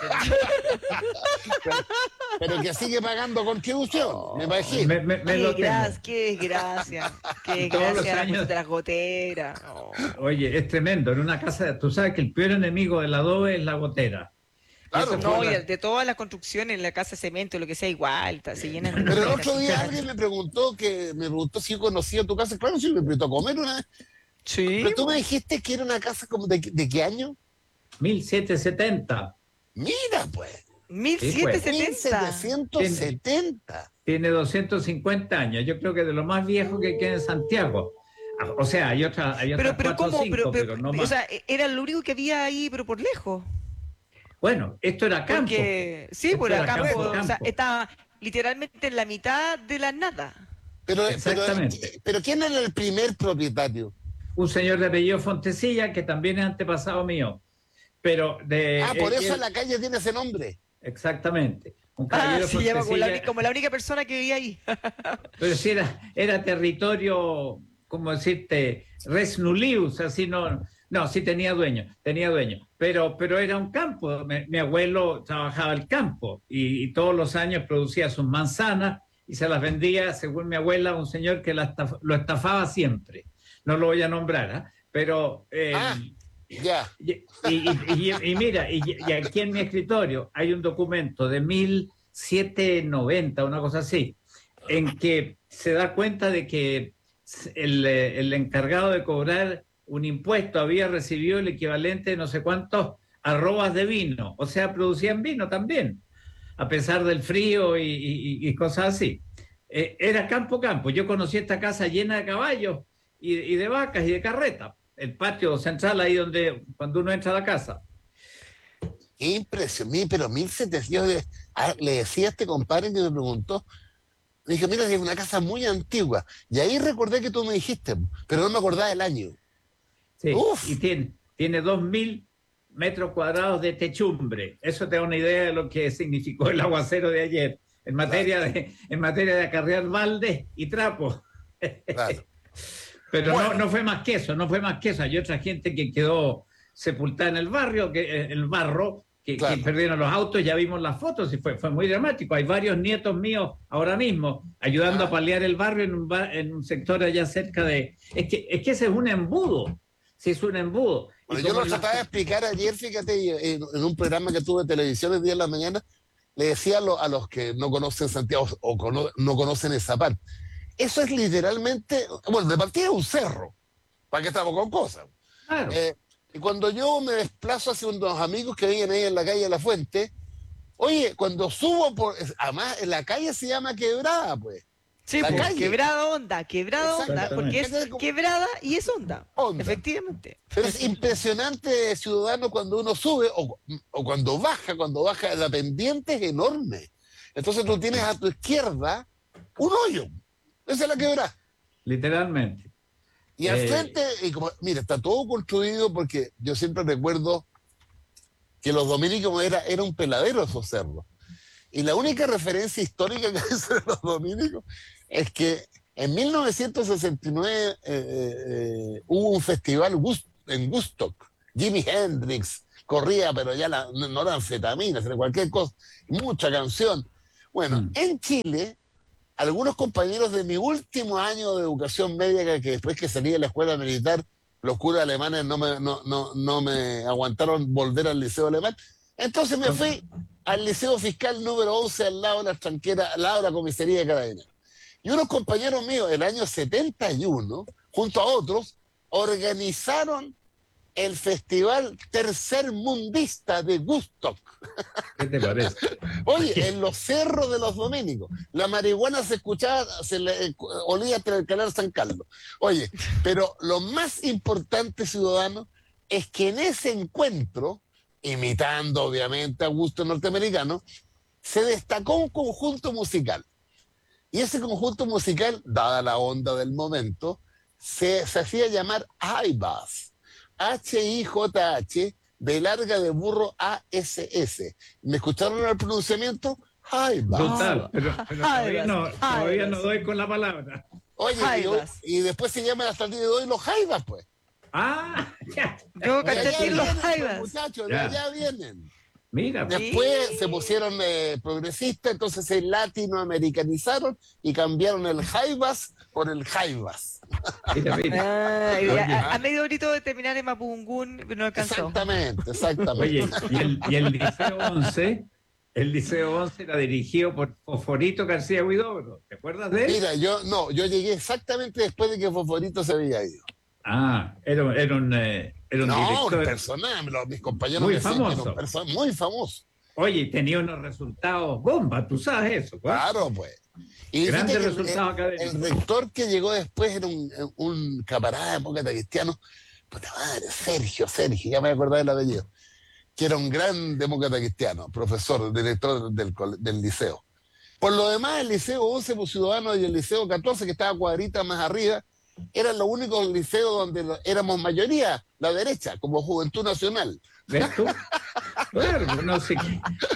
pero... pero que sigue pagando contribución, oh, me imagino.
Me, me, me qué, lo gracia, qué desgracia, qué desgracia años... de las goteras. Oh.
Oye, es tremendo, en una casa, tú sabes que el peor enemigo del adobe es la gotera.
Claro, no, y de todas las construcciones, en la casa de cemento, lo que sea, igual, está, se llenan de...
Pero el otro día alguien me preguntó que me preguntó si yo conocía tu casa. Claro, sí, me preguntó a comer una vez.
Sí.
Pero tú me dijiste que era una casa como de, ¿de qué año?
mil setecientos setenta.
Mira, pues.
mil setecientos setenta.
mil setecientos setenta.
Tiene, tiene doscientos cincuenta años. Yo creo que de lo más viejo que queda en Santiago. O sea, hay otra, hay otras
pero, pero
cuatro
¿cómo?
cinco,
pero, pero,
pero no más.
O sea, era lo único que había ahí, pero por lejos.
Bueno, esto era campo.
Porque, sí, por era campo, campo, campo. O sea, estaba literalmente en la mitad de la nada.
Pero, Exactamente. Pero, pero ¿quién era el primer propietario?
Un señor de apellido Fontecilla, que también es antepasado mío. Pero de,
ah, por eh, eso él, la calle tiene ese nombre.
Exactamente.
Un ah, se llama como la, como la única persona que vivía ahí.
Pero sí era, era territorio, como decirte, res nullius, así no... No, sí tenía dueño, tenía dueño, pero, pero era un campo. Mi, mi abuelo trabajaba el campo y, y todos los años producía sus manzanas y se las vendía, según mi abuela, a un señor que la estaf, lo estafaba siempre. No lo voy a nombrar, ¿eh? Pero... Eh,
ah, ya.
Y, y, y, y mira, y, y aquí en mi escritorio hay un documento de mil setecientos noventa, una cosa así, en que se da cuenta de que el, el encargado de cobrar un impuesto había recibido el equivalente de no sé cuántos arrobas de vino, o sea, producían vino también, a pesar del frío y, y, y cosas así. Eh, era campo campo. Yo conocí esta casa llena de caballos y, y de vacas y de carretas, el patio central ahí donde cuando uno entra a la casa.
Qué impresión, pero mil setecientos, le decía a este compadre que me preguntó, me dije, mira, es una casa muy antigua, y ahí recordé que tú me dijiste, pero no me acordaba del año.
Sí, Uf. y tiene, tiene dos mil metros cuadrados de techumbre. Eso te da una idea de lo que significó el aguacero de ayer en materia claro. de, en materia de acarrear baldes y trapos. Claro. Pero bueno. no, no fue más que eso, no fue más que eso. Hay otra gente que quedó sepultada en el barrio, que el barro, que, claro. que perdieron los autos, ya vimos las fotos y fue, fue muy dramático. Hay varios nietos míos ahora mismo ayudando ah. a paliar el barrio en un, bar, en un sector allá cerca de... Es que, es que ese es un embudo. Sí, es un embudo.
Bueno, yo lo trataba de explicar ayer, fíjate, en, en un programa que tuve de televisión el día de la mañana, le decía a, lo, a los que no conocen Santiago o cono, no conocen esa parte, eso es literalmente, bueno, de partida es un cerro, para que estamos con cosas.
Claro.
Eh, y cuando yo me desplazo hacia unos amigos que viven ahí en la calle de La Fuente, oye, cuando subo por, además en la calle se llama Quebrada, pues.
Sí, pues, quebrada onda, quebrada onda, porque es quebrada y es onda, onda. Efectivamente.
Pero es impresionante, ciudadano, cuando uno sube o, o cuando baja, cuando baja, la pendiente es enorme. Entonces tú tienes a tu izquierda un hoyo. Esa es la quebrada.
Literalmente.
Y al eh... frente, y como, mira, está todo construido porque yo siempre recuerdo que los dominicos era, era un peladero esos cerros. Y la única referencia histórica que hay sobre los dominicos es que En mil novecientos sesenta y nueve eh, eh, hubo un festival en Woodstock. Jimi Hendrix corría, pero ya la, no, no eran anfetaminas, era cualquier cosa, mucha canción. Bueno, mm. en Chile, algunos compañeros de mi último año de educación media, que después que salí de la escuela militar, los curas alemanes no me, no, no, no me aguantaron volver al liceo alemán, entonces me fui al liceo fiscal número once al lado de la tranquera, al lado de la comisaría de Carabineros. Y unos compañeros míos, el año setenta y uno, junto a otros, organizaron el Festival Tercermundista de Woodstock.
¿Qué te parece?
Oye, en los cerros de los dominicos, la marihuana se escuchaba, se le eh, olía hasta el canal San Carlos. Oye, pero lo más importante, ciudadano, es que en ese encuentro, imitando obviamente a gusto norteamericano, se destacó un conjunto musical. Y ese conjunto musical, dada la onda del momento, se, se hacía llamar Jaivas. H I J H, de larga de burro A S S. ¿Me escucharon el pronunciamiento? Jaivas.
Total, pero, pero todavía, no, todavía no doy con la palabra.
Oye, y, y después se llaman hasta el día de hoy los Jaivas, pues.
Ah, ya.
Yo caché los Jaivas.
Muchachos, de allá vienen.
Mira,
después
sí.
se pusieron eh, progresistas, entonces se latinoamericanizaron y cambiaron el Jaivas por el Jaivas.
Mira, mira.
Ah, a, a medio grito de terminar en Mapungún no alcanzó.
Exactamente, exactamente.
Oye, y el, y el Liceo once, el Liceo once era dirigido por Fosforito García Huidobro. ¿Te acuerdas de él?
Mira, yo no, yo llegué exactamente después de que Fosforito se había ido.
Ah, era, era un, eh, era un
no,
director.
un personaje, mis compañeros
muy
me decían
famoso.
que era un perso- muy famoso.
Oye, tenía unos resultados bomba, tú sabes eso. ¿Pues?
Claro, pues. Y
grandes
el,
resultados
el,
académicos.
el rector que llegó después era un, un camarada demócrata cristiano, puta madre, Sergio, Sergio, ya me acordaba del apellido, que era un gran demócrata cristiano, profesor, director del, del liceo. Por lo demás, el liceo once por Ciudadanos y el liceo catorce, que estaba cuadrita más arriba, eran los únicos liceos donde éramos mayoría, la derecha, como Juventud Nacional.
¿Ves tú? Bueno, no sé qué.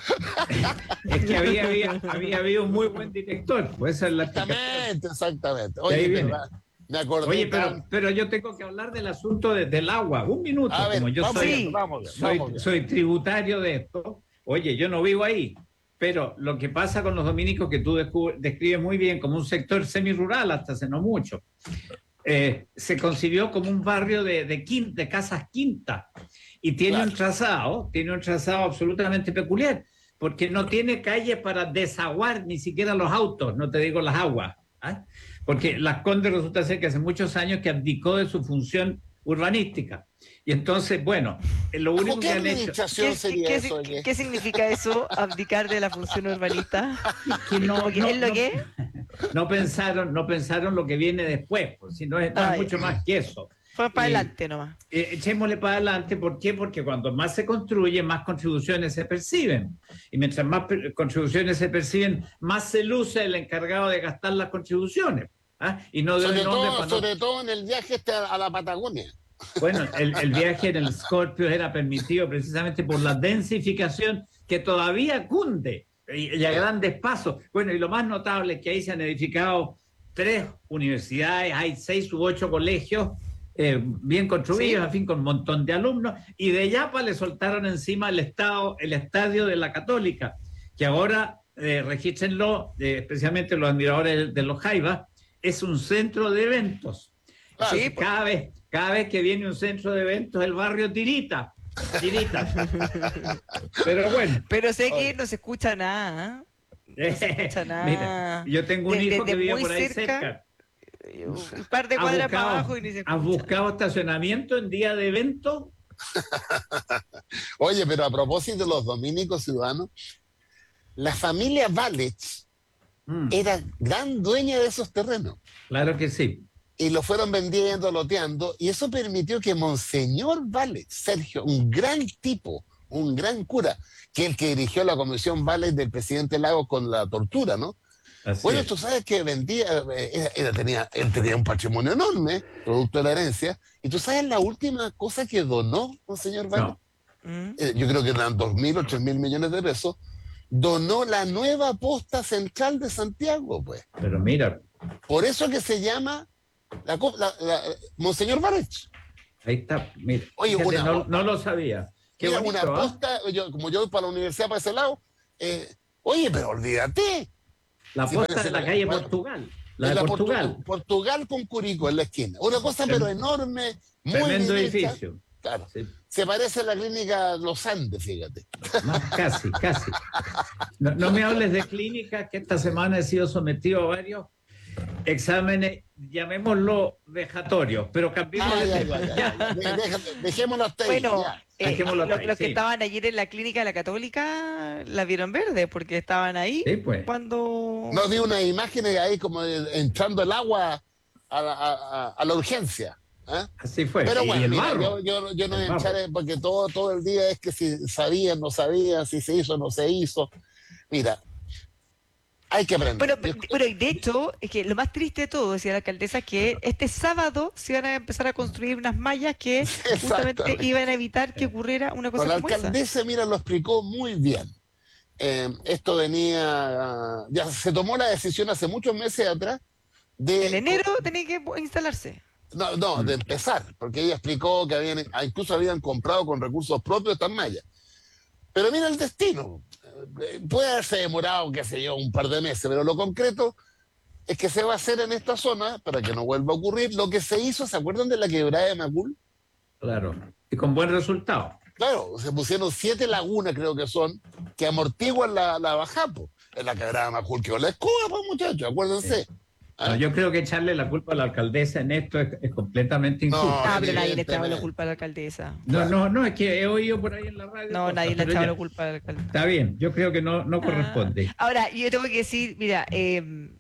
Es que había, había, había habido un muy buen director. Pues esa es la
exactamente, exactamente. Oye,
viene.
me acordé.
Oye, pero, pero yo tengo que hablar del asunto de, del agua. Un minuto.
A ver,
como yo
vamos,
soy,
bien, vamos, bien,
soy,
vamos bien.
soy tributario de esto. Oye, yo no vivo ahí. Pero lo que pasa con los dominicos, que tú describes muy bien, como un sector semirural hasta hace no mucho, eh, se concibió como un barrio de, de, quin, de casas quintas y tiene claro. un trazado, tiene un trazado absolutamente peculiar, porque no tiene calle para desaguar ni siquiera los autos, no te digo las aguas, ¿eh? Porque Las Condes resulta ser que hace muchos años que abdicó de su función urbanística. Y entonces, bueno, lo único que han hecho...
¿Qué, sería ¿qué, eso, ¿qué, ¿Qué significa eso, abdicar de la función urbanista?
Que no,
¿Qué
no,
es lo
no,
que?
No pensaron, no pensaron lo que viene después, pues, sino es Ay, mucho más que eso.
Fue para eh, adelante nomás.
Eh, echémosle para adelante, ¿por qué? Porque cuando más se construye, más contribuciones se perciben. Y mientras más contribuciones se perciben, más se luce el encargado de gastar las contribuciones. ¿Ah? Y no de
sobre, todo,
cuando...
sobre todo en el viaje este a, a la Patagonia.
Bueno, el, el viaje en el Scorpio era permitido precisamente por la densificación que todavía cunde y, y a grandes pasos. Bueno, y lo más notable es que ahí se han edificado tres universidades, hay seis u ocho colegios eh, bien construidos, sí. En fin, con un montón de alumnos, y de Yapa le soltaron encima el, estado, el estadio de la Católica, que ahora, eh, regístrenlo, eh, especialmente los admiradores de los Jaivas, es un centro de eventos. Claro, sí, cada vez, cada vez que viene un centro de eventos, el barrio tirita, tirita. Pero bueno.
Pero sé que no se escucha nada. ¿eh? No se escucha nada.
Mira, yo tengo un de, hijo de, que vive por ahí cerca. cerca.
Un par de cuadras para abajo y ni se escucha.
¿Has buscado estacionamiento en día de evento?
Oye, pero a propósito de los dominicos ciudadanos, la familia Valech mm. era gran dueña de esos terrenos.
Claro que sí.
Y lo fueron vendiendo, loteando, y eso permitió que Monseñor Valech, Sergio, un gran tipo, un gran cura, que el que dirigió la comisión Valech del presidente Lagos con la tortura, ¿no? Así bueno, es. Tú sabes que vendía, era, era, tenía, él tenía un patrimonio enorme, producto de la herencia, y tú sabes la última cosa que donó Monseñor Valech. No. Eh, yo creo que eran dos mil o tres mil millones de pesos, donó la nueva posta central de Santiago, pues.
Pero mira.
Por eso que se llama la, la, la, Monseñor Barech.
Ahí está, mira.
Oye,
Fíjate,
una,
no, no lo sabía. Qué
mira,
bonito,
una
¿eh?
posta, yo, como yo voy para la universidad para ese lado, eh, oye, pero olvídate.
La
Si
posta
parece
de la
la-
calle
bueno,
Portugal. La
Es
de
la
Portugal.
Portu- Portugal con Curicó en la esquina. Una cosa,
Trem-
pero enorme, muy
Tremendo
bien hecha.
edificio.
Claro.
Sí.
Se parece a la clínica Los Andes, fíjate.
No, casi, casi. No, no me hables de clínica, que esta semana he sido sometido a varios exámenes, llamémoslo vejatorios, pero cambiemos
Ah,
de
ya,
tema.
ya, ya. De- déjate- Dejémoslo hasta ahí.
Bueno,
ya.
eh,
Dejémoslo
lo-
ahí,
los que
sí.
estaban ayer en la clínica de la Católica la vieron verde porque estaban ahí
Sí, pues.
cuando...
No vi unas imágenes ahí como de- entrando el agua a la, a- a- a la urgencia. ¿eh?
Así fue.
Pero
Y
bueno,
el
mira,
barro.
yo, yo, yo no
El
voy a
barro.
echar, porque todo, todo el día es que si sabían, no sabían, si se hizo o no se hizo. Mira, hay que aprender.
Bueno, pero, pero y de hecho, es que lo más triste de todo, decía la alcaldesa, es que este sábado se iban a empezar a construir unas mallas que justamente
Exactamente.
iban a evitar que ocurriera una cosa
Con la
como esa.
alcaldesa, mira, lo explicó muy bien. Eh, esto venía, ya se tomó la decisión hace muchos meses atrás de...
En enero tenía que instalarse.
No, no, de empezar, porque ella explicó que habían, incluso habían comprado con recursos propios estas mallas. Pero mira el destino. Eh, Puede haberse demorado, qué sé yo, un par de meses, pero lo concreto es que se va a hacer en esta zona, para que no vuelva a ocurrir, lo que se hizo, ¿se acuerdan de la quebrada de Macul?
Claro. Y con buen resultado.
Claro, se pusieron siete lagunas, creo que son, que amortiguan la, la bajada, po. En la quebrada de Macul, que la escuda, pues muchachos, acuérdense.
No, yo creo que echarle la culpa a la alcaldesa en esto es, es completamente
No,
injusto.
Ah, pero nadie le echaba la
evidentemente.
culpa a la alcaldesa.
No, no, no, es que he oído por ahí en la radio.
No,
cosas,
nadie le
pero
echaba
ya,
la culpa a la alcaldesa.
Está bien, yo creo que no, no corresponde.
Ahora, yo tengo que decir, mira, eh,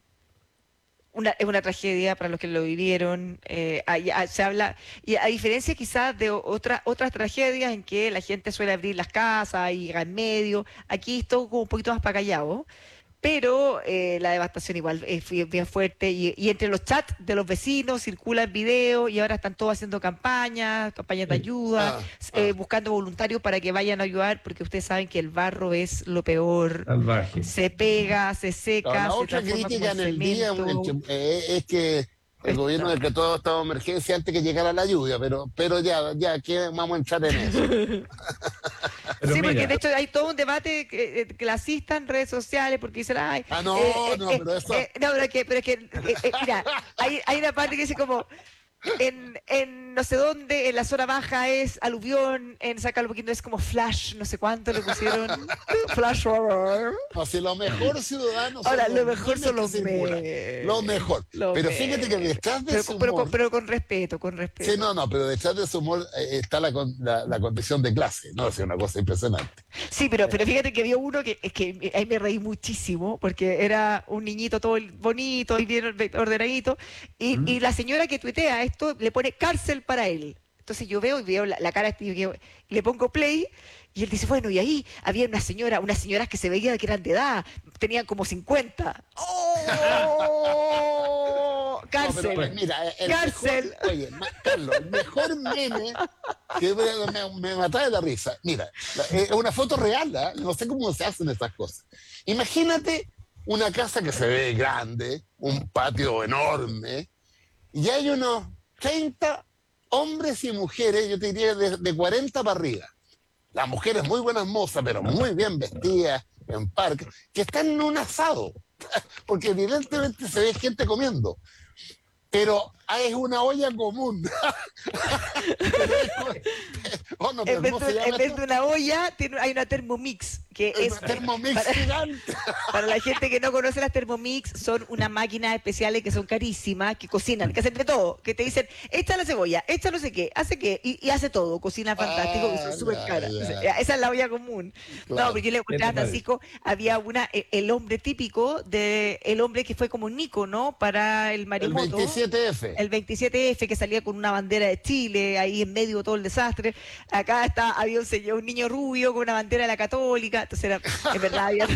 una, es una tragedia para los que lo vivieron. eh, hay- hay- se habla, y a diferencia quizás de otra, otras tragedias en que la gente suele abrir las casas y llega en medio, aquí es todo como un poquito más para callado. Pero eh, la devastación igual es bien, bien fuerte y, y entre los chats de los vecinos circulan videos y ahora están todos haciendo campañas, campañas de ayuda,
Ah,
eh, buscando voluntarios para que vayan a ayudar, porque ustedes saben que el barro es lo peor.
Salvaje.
Se pega, se
No,
seca,
la
se
otra
transforma
crítica
como
en el día
cemento.
eh, es que el gobierno decretó estado de emergencia antes que llegara la lluvia, pero, pero ya, ya, que vamos a entrar en eso.
Pero
Sí, porque
mira,
de hecho hay todo un debate que, eh, clasista en redes sociales porque dicen, ay,
Ah, no,
eh, eh,
no,
eh,
pero eso-
eh, no, pero es que, pero es que eh, eh, mira, hay, hay una parte que dice como, en, en no sé dónde, en la zona baja es aluvión, en Sacalboquín es como flash, no sé cuánto le pusieron, flash horror.
No, si lo mejor ciudadanos son
Ahora,
los
lo mejor
memes
son
que
los
circulan.
memes.
Lo mejor.
Lo
pero
memes.
fíjate que detrás de
Pero,
ese
pero,
humor...
con- pero con respeto, con respeto.
Sí, no, no, pero detrás de ese humor eh, está la, con- la, la condición de clase, ¿no? Es una cosa impresionante.
Sí, pero, pero fíjate que vio uno que es que ahí me reí muchísimo, porque era un niñito todo bonito y bien ordenadito, y, y la señora que tuitea esto le pone cárcel para él. Entonces yo veo y veo la, la cara este, y yo- y le pongo play, y él dice, bueno, y ahí había una señora, unas señoras que se veía que eran de edad, tenían como cincuenta. ¡Oh!
No,
Cárcel.
pero, mira, el
Cárcel.
mejor- oye, ma- Carlos, el mejor meme que me, me, me mataba de la risa. Mira, la- es una foto real, ¿ah? No sé cómo se hacen estas cosas. Imagínate una casa que se ve grande, un patio enorme, y hay unos treinta hombres y mujeres, yo te diría de, de cuarenta para arriba. Las mujeres muy buenas mozas, pero muy bien vestidas, en parque, que están en un asado, porque evidentemente se ve gente comiendo. Pero es una olla común. Oh, no, pero
En vez,
¿cómo
de,
se llama
en vez
esto?
de una olla, tiene, hay una Thermomix, que
Es
es
una Thermomix
para,
gigante.
para la gente que no conoce las Thermomix, son unas máquinas especiales que son carísimas, que cocinan, que hacen de todo, que te dicen, echa la cebolla, echa no sé qué, hace qué, y, y hace todo, cocina fantástico, que
Ah,
son súper
ya,
caras.
ya.
O sea, esa es la olla común.
Claro.
No, pero yo le contaba a Francisco, había una, el, el hombre típico de el hombre que fue como un Nico, ¿no? Para el
El
Marimoto.
veintisiete F.
El veintisiete F, que salía con una bandera de Chile, ahí en medio de todo el desastre. Acá está, había un, señor, un niño rubio con una bandera de la Católica. Entonces era, es verdad, había...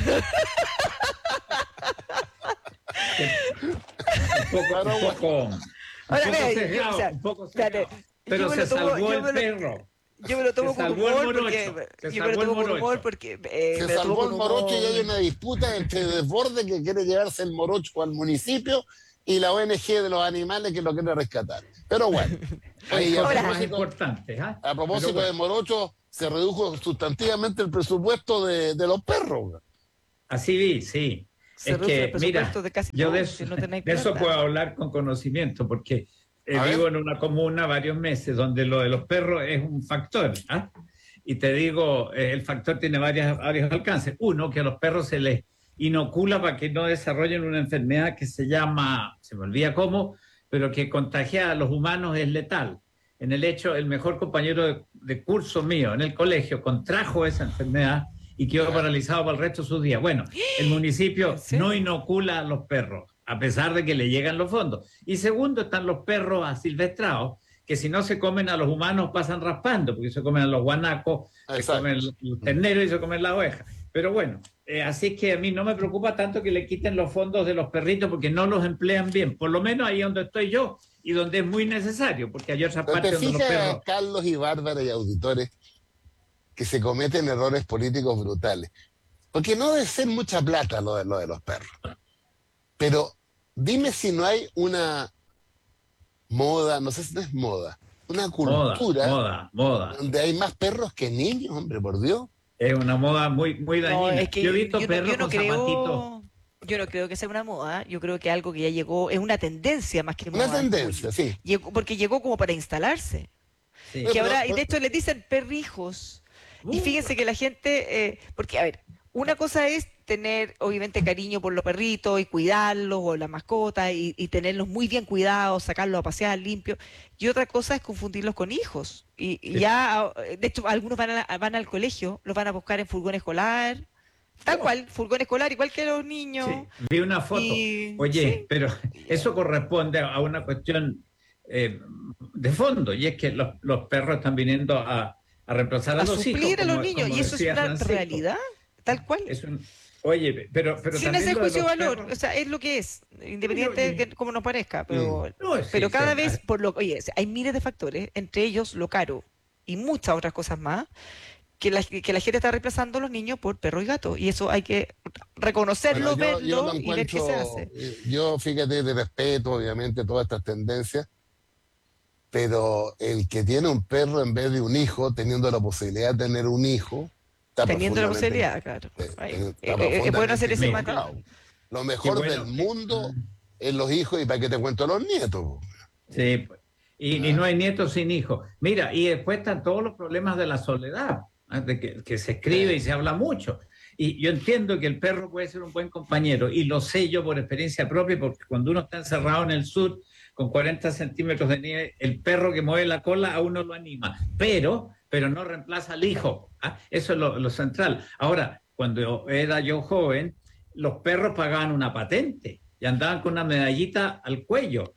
un poco, un poco, un
Ahora,
poco
ve,
sesgado,
o sea,
un poco
espérate,
sesgado. Pero
yo me
se
lo tomo-
salvó
yo
el
me lo-
perro.
Yo me lo tomo con humor porque, yo me lo tomo con humor porque eh,
se
me lo
salvó
tomo
el
con
morocho
humor.
y hay una disputa entre Desbordes que quiere llevarse el morocho al municipio y la O N G de los animales que lo quiere rescatar. Pero bueno.
Hay
Oye,
cosas
a
más
propósito,
importantes. ¿ah?
a propósito
Pero
de
bueno,
morocho, se redujo sustantivamente el presupuesto de, de los perros.
así vi, sí.
Se
Es
reduce
que,
el presupuesto
mira,
de casi
yo
todo,
de
si
eso,
no tenéis
de eso
plata.
puedo hablar con conocimiento, porque eh,
A ver.
vivo en una comuna varios meses donde lo de los perros es un factor. ¿ah? Y te digo, eh, el factor tiene varias, varios alcances. Uno, que a los perros se les inocula para que no desarrollen una enfermedad que se llama, se me olvida cómo, pero que contagia a los humanos es letal. En el hecho, el mejor compañero de, de curso mío en el colegio contrajo esa enfermedad y quedó paralizado para el resto de sus días. Bueno, el municipio no inocula a los perros, a pesar de que le llegan los fondos. Y segundo, están los perros asilvestrados, que si no se comen a los humanos pasan raspando, porque se comen a los guanacos, se comen los, los terneros y se comen las ovejas. Pero bueno, eh, así que a mí no me preocupa tanto que le quiten los fondos de los perritos porque no los emplean bien, por lo menos ahí donde estoy yo y donde es muy necesario, porque hay otras
Pero
partes
te
donde los
fijas,
perros...
Carlos y Bárbara y auditores, que se cometen errores políticos brutales. Porque no debe ser mucha plata lo de, lo de los perros. Pero dime si no hay una moda, no sé si no es moda, una cultura
moda, moda.
donde hay más perros que niños, hombre, por Dios.
Es una moda muy, muy dañina.
No, es que
yo he visto
yo no-
perros
yo no
con
creo-
zapatitos.
Yo no creo que sea una moda, yo creo que algo que ya llegó, es una tendencia más que
Una
moda.
tendencia, sí.
Llegó, porque llegó como para instalarse.
Sí.
Que ahora, y de hecho les dicen perrijos. Y fíjense que la gente, eh, porque a ver, una cosa es tener obviamente cariño por los perritos y cuidarlos o la mascota y, y tenerlos muy bien cuidados, sacarlos a pasear limpio. Y otra cosa es confundirlos con hijos. Y, y
Sí.
ya, de hecho, algunos van, a- van al colegio, los van a buscar en furgón escolar. Tal cual, furgón escolar, igual que los niños.
Sí, vi una foto.
Y-
Oye,
sí.
pero eso corresponde a una cuestión eh, de fondo, y es que los, los perros están viniendo a, a reemplazar a,
A
los hijos.
suplir a los
como-
niños,
como
y eso es
decía
una
Francisco.
realidad, tal cual.
Es un- oye, pero, pero
Sin
también
hacer
lo de
juicio de
los
valor,
perros-
o sea, es lo que es, independiente de que, como nos parezca, pero,
Mm. No, sí,
pero cada
sí,
vez,
ah.
por lo oye, hay miles de factores, entre ellos lo caro y muchas otras cosas más, que la, que la gente está reemplazando a los niños por perro y gato, y eso hay que reconocerlo,
Bueno, yo- yo
verlo
lo
y ver qué se
encuentro-
hace.
Yo, fíjate, de respeto, obviamente, todas estas tendencias, pero el que tiene un perro en vez de un hijo, teniendo la posibilidad de tener un hijo, está
Teniendo la
profundamente-
posibilidad, claro.
eh,
Ay,
eh,
eh,
está
eh, es bueno hacer ese
profundamente
matiz.
equivocado. Lo mejor
Qué bueno.
del mundo es los hijos, y para qué te cuento los nietos. po.
Sí, pues. y, y no hay nietos sin hijos. Mira, y después están todos los problemas de la soledad, ¿eh? de que, que se escribe y se habla mucho. Y yo entiendo que el perro puede ser un buen compañero, y lo sé yo por experiencia propia, porque cuando uno está encerrado en el sur con cuarenta centímetros de nieve, el perro que mueve la cola a uno lo anima, pero, pero no reemplaza al hijo. ¿ah? Eso es lo, lo central. Ahora, cuando era yo joven, los perros pagaban una patente y andaban con una medallita al cuello.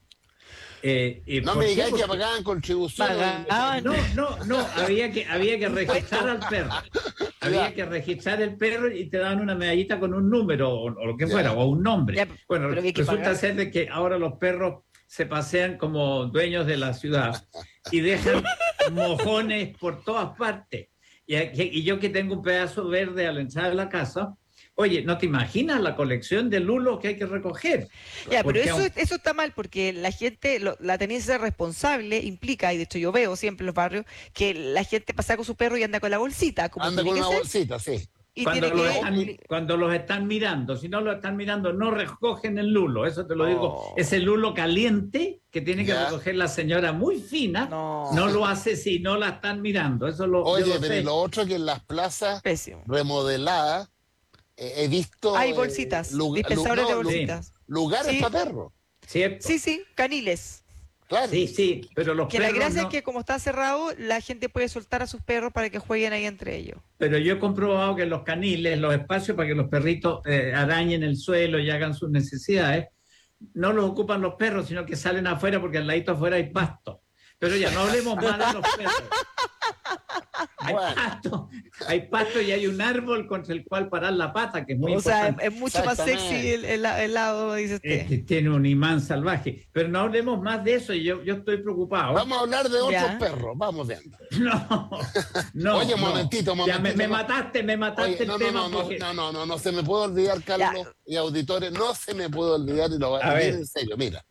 Eh, eh,
No
¿por
me
qué?
digáis que
Porque-
pagaban contribuciones.
Pagaban.
no, no, no, había que, había que registrar al perro. Había que registrar el perro y te daban una medallita con un número o, o lo que
Ya.
fuera, o un nombre.
Ya,
bueno,
pero había que
resulta
pagar.
ser de que ahora los perros se pasean como dueños de la ciudad y dejan mojones por todas partes. Y, aquí- y yo que tengo un pedazo verde al entrar a la casa, oye, ¿no te imaginas la colección de lulos que hay que recoger?
Ya, pero
Porque
eso,
aun-
eso está mal porque la gente, lo- la tenencia responsable implica, y de hecho yo veo siempre en los barrios, que la gente pasa con su perro y anda con la bolsita, como
Anda
tiene
con
que
una
ser,
bolsita, sí.
y
Cuando
tiene
los,
que...
están, cuando los están mirando, si no los están mirando, no recogen el lulo, eso te lo digo,
Oh.
ese lulo caliente que tiene que
Ya.
recoger la señora muy fina,
No.
no, lo hace si no la están mirando, eso lo, yo
Oye,
lo
pero
sé.
y lo otro que en las plazas
Pésimo.
remodeladas eh, he visto...
Hay
eh,
bolsitas,
lu-
dispensadores
lu-
de
no, lu-
bolsitas.
lugares
Sí.
para perros.
¿Cierto?
Sí, sí, caniles.
Claro.
Sí, sí, pero los
Que la
perros
gracia
no-
es que como está cerrado, la gente puede soltar a sus perros para que jueguen ahí entre ellos.
Pero yo he comprobado que los caniles, los espacios para que los perritos eh, arañen el suelo y hagan sus necesidades, no los ocupan los perros, sino que salen afuera porque al ladito afuera hay pasto. Pero ya, no hablemos más de los perros. hay, pasto, hay pasto y hay un árbol contra el cual parar la pata, que es muy
o
importante.
sea, es mucho más sexy el, el, el lado, dice usted.
Este tiene un imán salvaje. Pero no hablemos más de eso, y yo, yo estoy preocupado.
Vamos a hablar de otros
Ya.
perros, vamos de
No, no.
Oye, un
no.
momentito, un
Ya
momentito.
me, me
no.
mataste, me mataste
Oye,
el
no, no,
tema.
no, no,
porque...
no, no, no, no se me puede olvidar, Carlos y auditores, no se me puede olvidar, y lo voy a
A
decir
ver.
en serio, mira.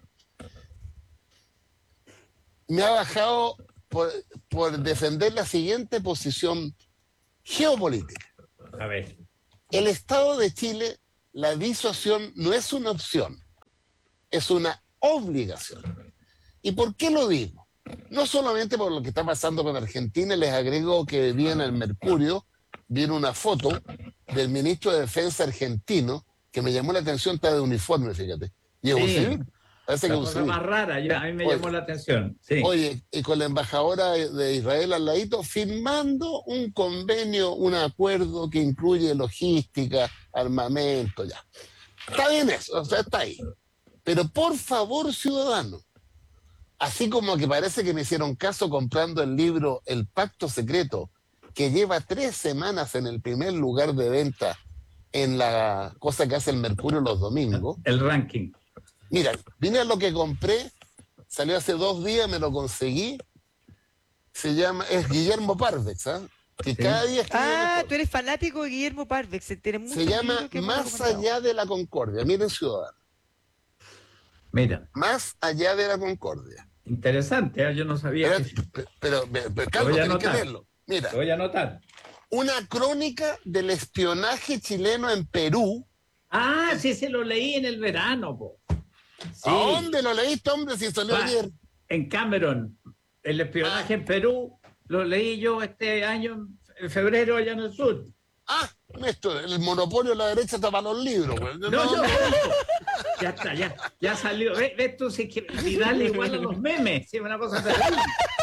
Me ha bajado por, por defender la siguiente posición geopolítica.
A ver.
El Estado de Chile, la disuasión no es una opción, es una obligación. ¿Y por qué lo digo? No solamente por lo que está pasando con Argentina, les agrego que vi en el Mercurio, vi una foto del ministro de Defensa argentino que me llamó la atención, está de uniforme, fíjate. Y es un
Sí.
civil. Parece que
La
es un
cosa
civil.
más rara, ya, a mí me
Oye.
llamó la atención. Sí.
Oye, y con la embajadora de Israel al ladito, firmando un convenio, un acuerdo que incluye logística, armamento, ya. Está bien eso, o sea, está ahí. Pero por favor, ciudadanos, así como que parece que me hicieron caso comprando el libro El Pacto Secreto, que lleva tres semanas en el primer lugar de venta en la cosa que hace el Mercurio los domingos.
El ranking.
Mira, vine a lo que compré, salió hace dos días, me lo conseguí. Se llama, es Guillermo Parvex, ¿ah? Que
Sí.
cada día escribe
Ah,
mejor.
tú eres fanático de Guillermo Parvex. Se, tiene muchos
Se llama
libros que hemos
Más
recomendado.
allá de la concordia. Miren, ciudadanos.
Mira,
Más allá de la concordia.
interesante, ¿eh? Yo no sabía
Pero,
que...
pero, pero, pero,
Lo
Carlos,
voy a
tenés que
anotar.
leerlo. Mira,
Te voy a anotar.
una crónica del espionaje chileno en Perú.
Ah, sí, se lo leí en el verano, po. Sí.
¿A dónde lo leíste, hombre, si salió
Va,
ayer?
En Cameron. El espionaje en Perú lo leí yo este año, en febrero, allá en el sur.
Ah, esto, el monopolio de la derecha tapa los libros, güey.
No, no, ya está, ya, ya salió. ¿Ves, ves tú? Si es que Vidal igual a los memes. Sí, una cosa terrible.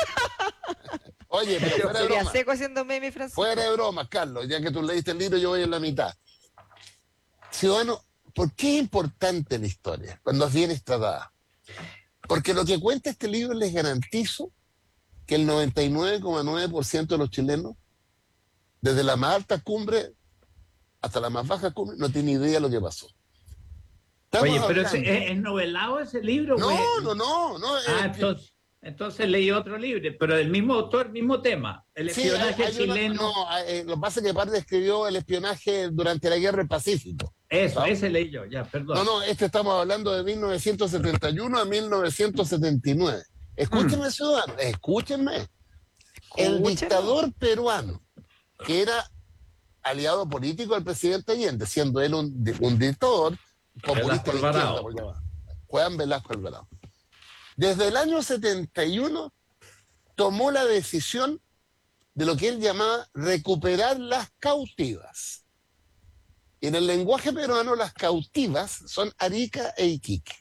Oye, pero fuera de
Sería
broma.
seco haciendo meme, Francisco.
Fuera de broma, Carlos, ya que tú leíste el libro, yo voy en la mitad. Ciudadano, ¿por qué es importante la historia cuando es bien tratada? Porque lo que cuenta este libro les garantizo que el noventa y nueve coma nueve por ciento de los chilenos, desde la más alta cumbre hasta la más baja cumbre, no tiene idea de lo que pasó. Estamos
Oye, pero ese-
hablando-
¿es, es novelado ese libro?
No,
güey?
no, no, no.
Ah,
eh,
entonces, entonces leí otro libro, pero del mismo autor, mismo tema. El
sí,
espionaje
hay- hay una-
chileno.
no, eh, lo que pasa es que Parde escribió el espionaje durante la Guerra del Pacífico.
Eso,
¿no?
ese leí yo, ya, perdón.
No, no, este estamos hablando de mil novecientos setenta y uno a mil novecientos setenta y nueve. Escúchenme,
Mm.
ciudadanos, escúchenme. El
Escúchenme.
dictador peruano, que era aliado político del presidente Allende, siendo él un, di- un dictador populista
Velasco
de izquierda,
Alvarado.
por llamar. Juan Velasco Alvarado. Desde el año setenta y uno tomó la decisión de lo que él llamaba recuperar las cautivas. Y en el lenguaje peruano las cautivas son Arica e Iquique.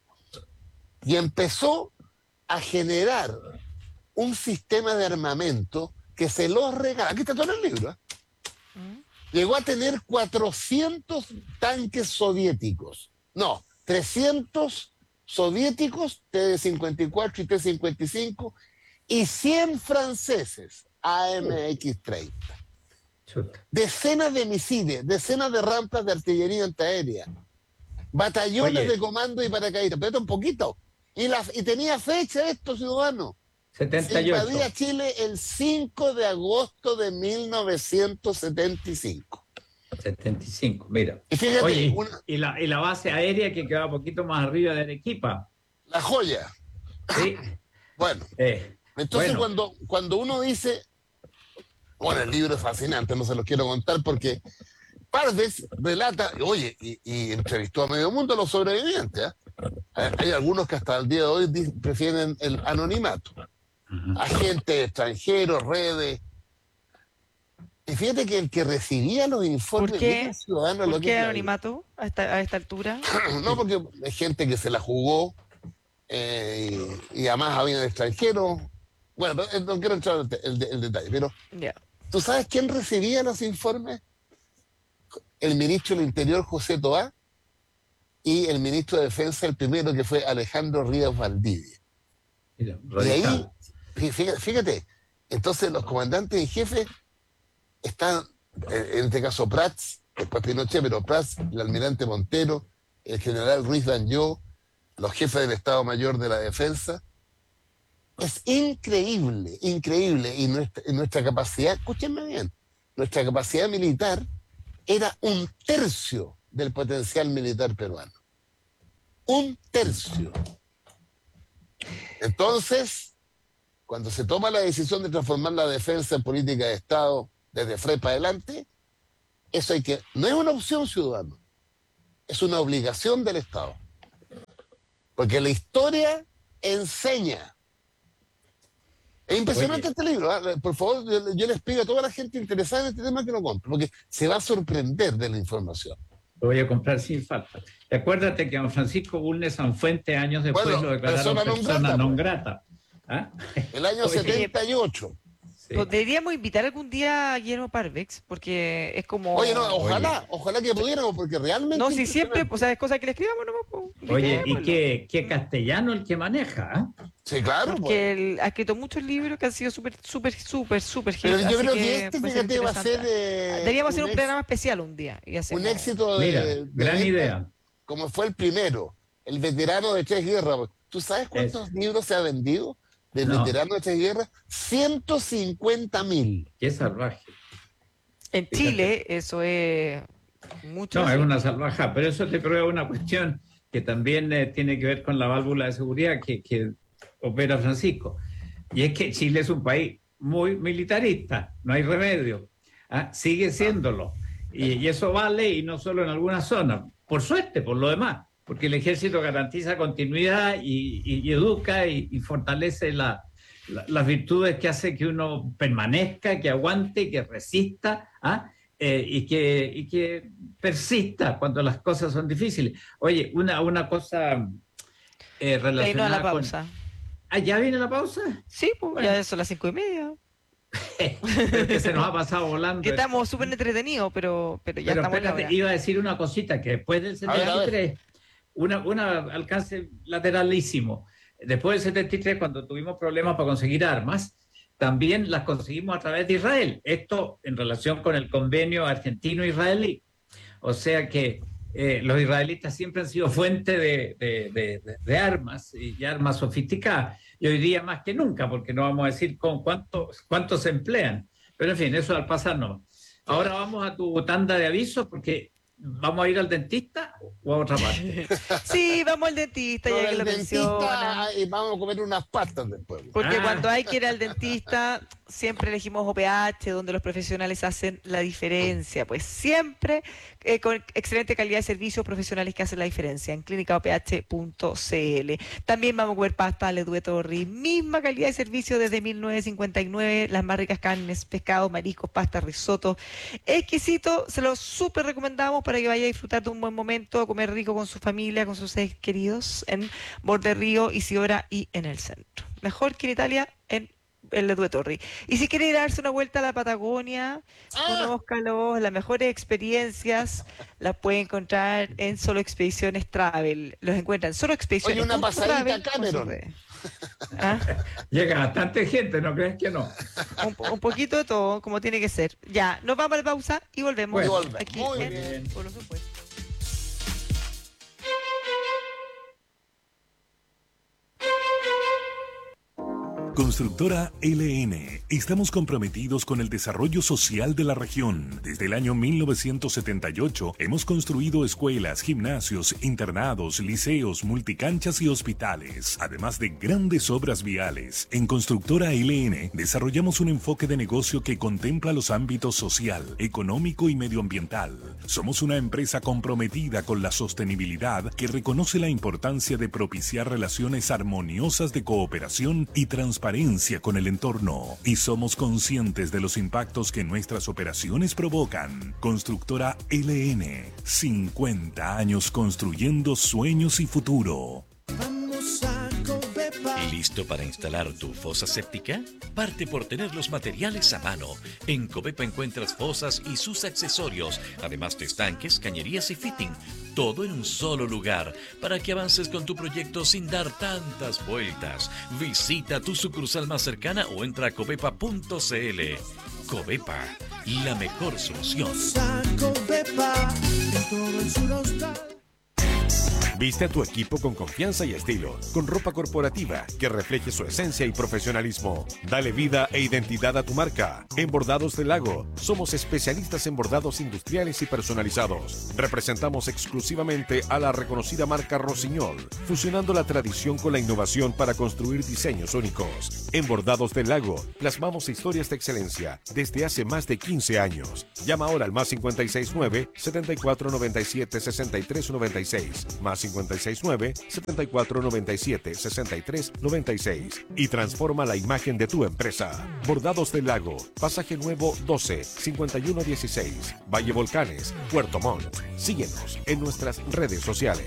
Y empezó a generar un sistema de armamento que se los regala. Aquí está todo en el libro. ¿eh? Llegó a tener cuatrocientos tanques soviéticos. No, trescientos soviéticos, T cincuenta y cuatro y T cincuenta y cinco, y cien franceses, A M X treinta. Decenas de misiles, decenas de rampas de artillería antiaérea, batallones
Oye.
de comando y paracaidistas, pero esto un poquito. Y, la, y tenía fecha esto, ciudadano.
setenta
Se
y ocho.
invadía Chile el cinco de agosto de mil novecientos setenta y cinco.
setenta y cinco, mira.
Y fíjate,
Oye,
una-
y, la, y la base aérea que quedaba un poquito más arriba de Arequipa.
la joya.
Sí.
Bueno,
Eh,
entonces
bueno.
cuando, cuando uno dice, bueno, el libro es fascinante, no se lo quiero contar porque Pardes relata, oye, y, y entrevistó a medio mundo a los sobrevivientes. ¿eh? Hay, hay algunos que hasta el día de hoy di- prefieren el anonimato. Agentes extranjeros, redes. Y fíjate que el que recibía los informes
¿Por qué?
mira, ciudadano, lo
¿Por
que
qué
es la
anonimato a esta, a esta altura?
vida. No, porque hay gente que se la jugó eh, y, y además había extranjeros. Bueno, pero, eh, no quiero entrar en el, el- el detalle, pero
Ya.
¿tú sabes quién recibía los informes? El ministro del Interior, José Toá, y el ministro de Defensa, el primero, que fue Alejandro Ríos Valdivia.
Mira,
Y ahí,
radical.
fí- fíjate, fíjate, entonces los comandantes en jefe están, en este caso Prats, después Pinochet, pero Prats, el almirante Montero, el general Ruiz Danló, los jefes del Estado Mayor de la Defensa. Es increíble, increíble. Y nuestra, y nuestra capacidad, escúchenme bien, nuestra capacidad militar era un tercio del potencial militar peruano. Un tercio. Entonces, cuando se toma la decisión de transformar la defensa en política de Estado desde Frey para adelante, eso hay que, no es una opción, ciudadano, es una obligación del Estado. Porque la historia enseña. Es impresionante. Oye, este libro, ¿eh? Por favor, yo, yo les pido a toda la gente interesada en este tema que lo compre, porque se va a sorprender de la información.
Lo voy a comprar sin falta. Y acuérdate que a Francisco Bulnes Sanfuente años después bueno, lo declararon persona, persona non grata. ¿Ah?
El año Oye, setenta y ocho.
Sí. Deberíamos invitar algún día a Guillermo Parvex, porque es como...
Oye, no, ojalá, Oye. ojalá que pudiéramos, porque realmente...
No, si siempre, o sea, es cosa que le escribamos, ¿no?
Oye, y qué, qué castellano el que maneja, ¿eh?
Sí, claro.
Porque pues. él ha escrito muchos libros que han sido súper, súper, súper, súper
Pero yo creo que, que este, fíjate, va a ser...
Eh, Deberíamos hacer un ex... programa especial un día. Y
un éxito de...
Mira, de gran de idea.
Como fue el primero, el veterano de Tres Guerras. ¿Tú sabes cuántos es. libros se ha vendido? Del no. veterano de Tres Guerras, ciento cincuenta mil.
Qué salvaje.
En Chile eso es mucho.
No, es una salvaja, pero eso te prueba una cuestión que también eh, tiene que ver con la válvula de seguridad que, que opera Francisco. Y es que Chile es un país muy militarista, no hay remedio. ¿Ah? Sigue siéndolo. Y, y eso vale, y no solo en algunas zonas. Por suerte, por lo demás. Porque el ejército garantiza continuidad y, y, y educa y, y fortalece la, la, las virtudes que hace que uno permanezca, que aguante, que resista, ¿ah? eh, y, que, y que persista cuando las cosas son difíciles. Oye, una, una cosa eh, relacionada
a la pausa.
Con... ¿Ah, ya viene la pausa?
Sí, pues bueno. Ya son las cinco y media.
Pero que se nos ha pasado volando.
Que estamos súper entretenidos, pero, pero ya pero estamos
espérate, iba a decir una cosita, que después del setenta y tres... Una, una alcance lateralísimo. Después del setenta y tres, cuando tuvimos problemas para conseguir armas, también las conseguimos a través de Israel. Esto en relación con el convenio argentino-israelí. O sea que eh, los israelitas siempre han sido fuente de, de, de, de, de armas y, y armas sofisticadas. Y hoy día más que nunca, porque no vamos a decir con cuánto, cuánto se emplean. Pero en fin, eso al pasar no. Ahora vamos a tu tanda de avisos, porque... ¿Vamos a ir al dentista o a otra parte?
Sí, vamos al dentista,
no,
ya que lo menciona.
Y vamos a comer unas pastas después.
Porque
Ah.
cuando hay que ir al dentista, siempre elegimos O P H, donde los profesionales hacen la diferencia. Pues siempre eh, con excelente calidad de servicios, profesionales que hacen la diferencia en clínica o p h punto c l. También vamos a comer pasta Le Duetorri, misma calidad de servicio desde mil novecientos cincuenta y nueve, las más ricas carnes, pescados, mariscos, pasta, risotto. Exquisito, se lo súper recomendamos para que vaya a disfrutar de un buen momento, a comer rico con su familia, con sus seres queridos, en Borde Río, Isidora y en el centro. Mejor que en Italia, en el Le Duetorri. Y si quiere ir a darse una vuelta a la Patagonia,
¡Ah!
unos calos, las mejores experiencias, las puede encontrar en Solo Expediciones Travel. Los encuentran en Solo Expediciones.
Oye, una pasadita a Cameron.
¿Ah?
Llega bastante gente, ¿no crees que no?
Un, un poquito de todo, como tiene que ser. Ya, nos vamos a la pausa y volvemos.
Bueno, volve.
Aquí
Muy
en
bien.
Por supuesto.
Constructora L N. Estamos comprometidos con el desarrollo social de la región. Desde el año mil novecientos setenta y ocho hemos construido escuelas, gimnasios, internados, liceos, multicanchas y hospitales, además de grandes obras viales. En Constructora L N desarrollamos un enfoque de negocio que contempla los ámbitos social, económico y medioambiental. Somos una empresa comprometida con la sostenibilidad que reconoce la importancia de propiciar relaciones armoniosas de cooperación y transparencia con el entorno, y somos conscientes de los impactos que nuestras operaciones provocan. Constructora L N, cincuenta años construyendo sueños y futuro.
¿Listo para instalar tu fosa séptica? Parte por tener los materiales a mano. En Covepa encuentras fosas y sus accesorios, además de estanques, cañerías y fitting. Todo en un solo lugar, para que avances con tu proyecto sin dar tantas vueltas. Visita tu sucursal más cercana o entra a covepa punto c l. Covepa, la mejor solución.
Viste a tu equipo con confianza y estilo, con ropa corporativa que refleje su esencia y profesionalismo. Dale vida e identidad a tu marca. En Bordados del Lago, somos especialistas en bordados industriales y personalizados. Representamos exclusivamente a la reconocida marca Rossignol, fusionando la tradición con la innovación para construir diseños únicos. En Bordados del Lago, plasmamos historias de excelencia desde hace más de quince años. Llama ahora al más cincuenta y seis nueve, setenta y cuatro noventa y siete, sesenta y tres noventa y seis, más cincuenta y seis nueve, setenta y cuatro noventa y siete, sesenta y tres noventa y seis y transforma la imagen de tu empresa. Bordados del Lago, Pasaje Nuevo doce, cincuenta y uno dieciséis, Valle Volcanes, Puerto Montt. Síguenos en nuestras redes sociales.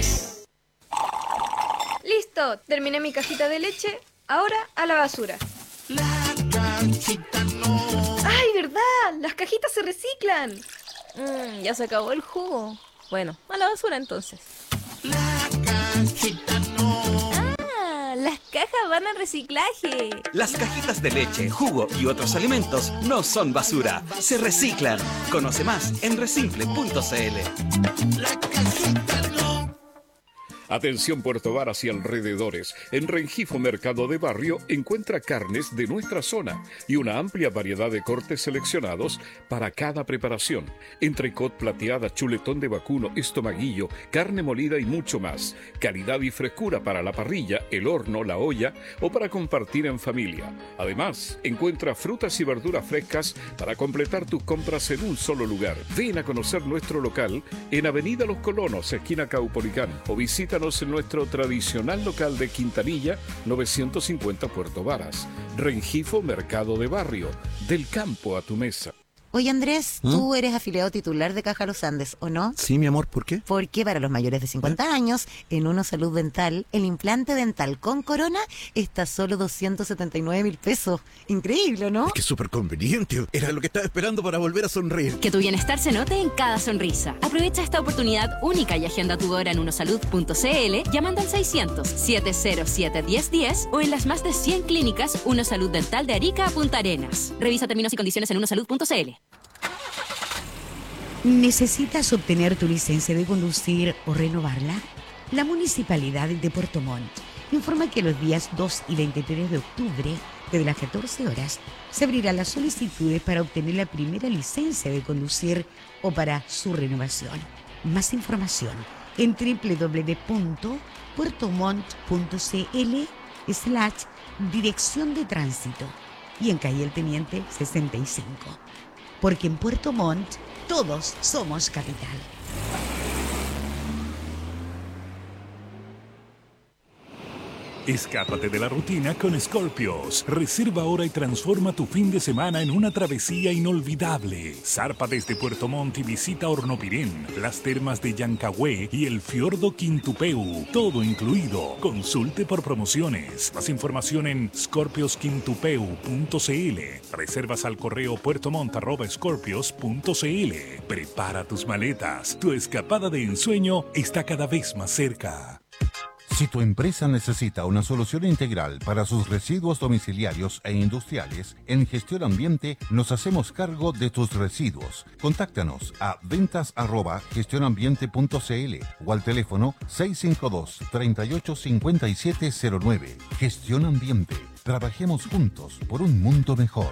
Listo, terminé mi cajita de leche, ahora a la basura.
La cajita no.
¡Ay, verdad! ¡Las cajitas se reciclan! Mm, ya se acabó el jugo. Bueno, a la basura entonces.
La cajita no.
¡Ah! Las cajas van al reciclaje.
Las cajitas de leche, jugo y otros alimentos no son basura, se reciclan. Conoce más en resimple punto c l.
La cajita no.
Atención Puerto Varas y alrededores. En Rengifo Mercado de Barrio encuentra carnes de nuestra zona y una amplia variedad de cortes seleccionados para cada preparación. Entrecot, plateada, chuletón de vacuno, estomaguillo, carne molida y mucho más. Calidad y frescura para la parrilla, el horno, la olla o para compartir en familia. Además, encuentra frutas y verduras frescas para completar tus compras en un solo lugar. Ven a conocer nuestro local en Avenida Los Colonos, esquina Caupolicán, o visita en nuestro tradicional local de Quintanilla, novecientos cincuenta Puerto Varas. Rengifo Mercado de Barrio, del campo a tu mesa.
Oye Andrés, ¿Mm? Tú eres afiliado titular de Caja Los Andes, ¿o no?
Sí, mi amor, ¿por qué?
Porque para los mayores de cincuenta ¿Eh? años, en Uno Salud Dental, el implante dental con corona está a solo doscientos setenta y nueve mil pesos. Increíble, ¿no?
Es que es súper conveniente. Era lo que estaba esperando para volver a sonreír.
Que tu bienestar se note en cada sonrisa. Aprovecha esta oportunidad única y agenda tu hora en unosalud punto c l llamando al seiscientos, setecientos siete, diez diez o en las más de cien clínicas Uno Salud Dental de Arica a Punta Arenas. Revisa términos y condiciones en unosalud punto c l.
¿Necesitas obtener tu licencia de conducir o renovarla? La Municipalidad de Puerto Montt informa que los días dos y veintitrés de octubre, desde las catorce horas, se abrirán las solicitudes para obtener la primera licencia de conducir o para su renovación. Más información en doble u doble u doble u punto puertomont punto c l slash dirección de tránsito y en calle El Teniente sesenta y cinco. Porque en Puerto Montt todos somos capital.
Escápate de la rutina con Scorpios. Reserva ahora y transforma tu fin de semana en una travesía inolvidable. Zarpa desde Puerto Montt y visita Hornopirén, las termas de Yancahue y el fiordo Quintupeu. Todo incluido. Consulte por promociones. Más información en scorpios quintupeu punto c l. Reservas al correo puertomont arroba scorpios punto c l. Prepara tus maletas. Tu escapada de ensueño está cada vez más cerca.
Si tu empresa necesita una solución integral para sus residuos domiciliarios e industriales, en Gestión Ambiente nos hacemos cargo de tus residuos. Contáctanos a ventas arroba gestionambiente punto c l o al teléfono seis cinco dos, tres ocho cinco siete cero nueve. Gestión Ambiente. Trabajemos juntos por un mundo mejor.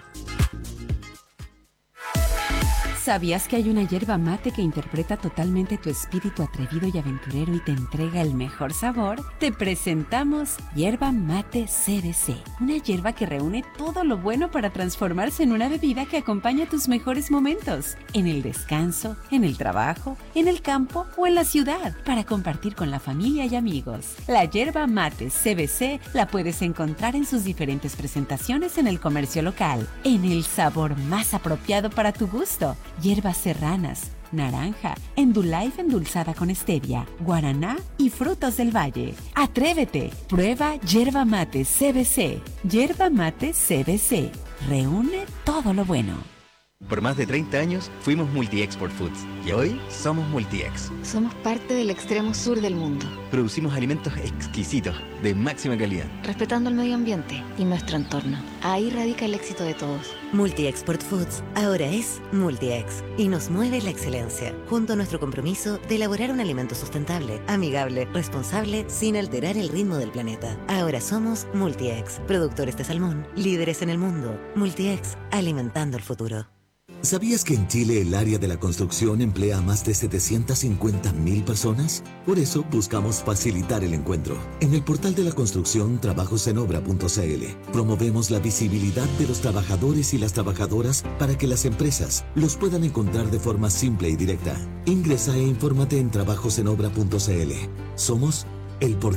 ¿Sabías que hay una yerba mate que interpreta totalmente tu espíritu atrevido y aventurero y te entrega el mejor sabor? Te presentamos Yerba Mate C B C, una yerba que reúne todo lo bueno para transformarse en una bebida que acompaña tus mejores momentos, en el descanso, en el trabajo, en el campo o en la ciudad, para compartir con la familia y amigos. La Yerba Mate C B C la puedes encontrar en sus diferentes presentaciones en el comercio local, en el sabor más apropiado para tu gusto. Hierbas serranas, naranja, Endullife endulzada con stevia, guaraná y frutos del valle. ¡Atrévete! Prueba Yerba Mate C B C. Yerba Mate C B C. Reúne todo lo bueno.
Por más de treinta años fuimos Multi-Export Foods y hoy somos Multi-Ex.
Somos parte del extremo sur del mundo.
Producimos alimentos exquisitos, de máxima calidad.
Respetando el medio ambiente y nuestro entorno. Ahí radica el éxito de todos.
Multi-Export Foods ahora es Multi-Ex y nos mueve la excelencia, junto a nuestro compromiso de elaborar un alimento sustentable, amigable, responsable, sin alterar el ritmo del planeta. Ahora somos Multi-Ex, productores de salmón, líderes en el mundo. Multi-Ex, alimentando el futuro.
¿Sabías que en Chile el área de la construcción emplea a más de setecientas cincuenta mil personas? Por eso buscamos facilitar el encuentro. En el portal de la construcción trabajos en obra punto c l promovemos la visibilidad de los trabajadores y las trabajadoras para que las empresas los puedan encontrar de forma simple y directa. Ingresa e infórmate en trabajos en obra punto c l. Somos el portal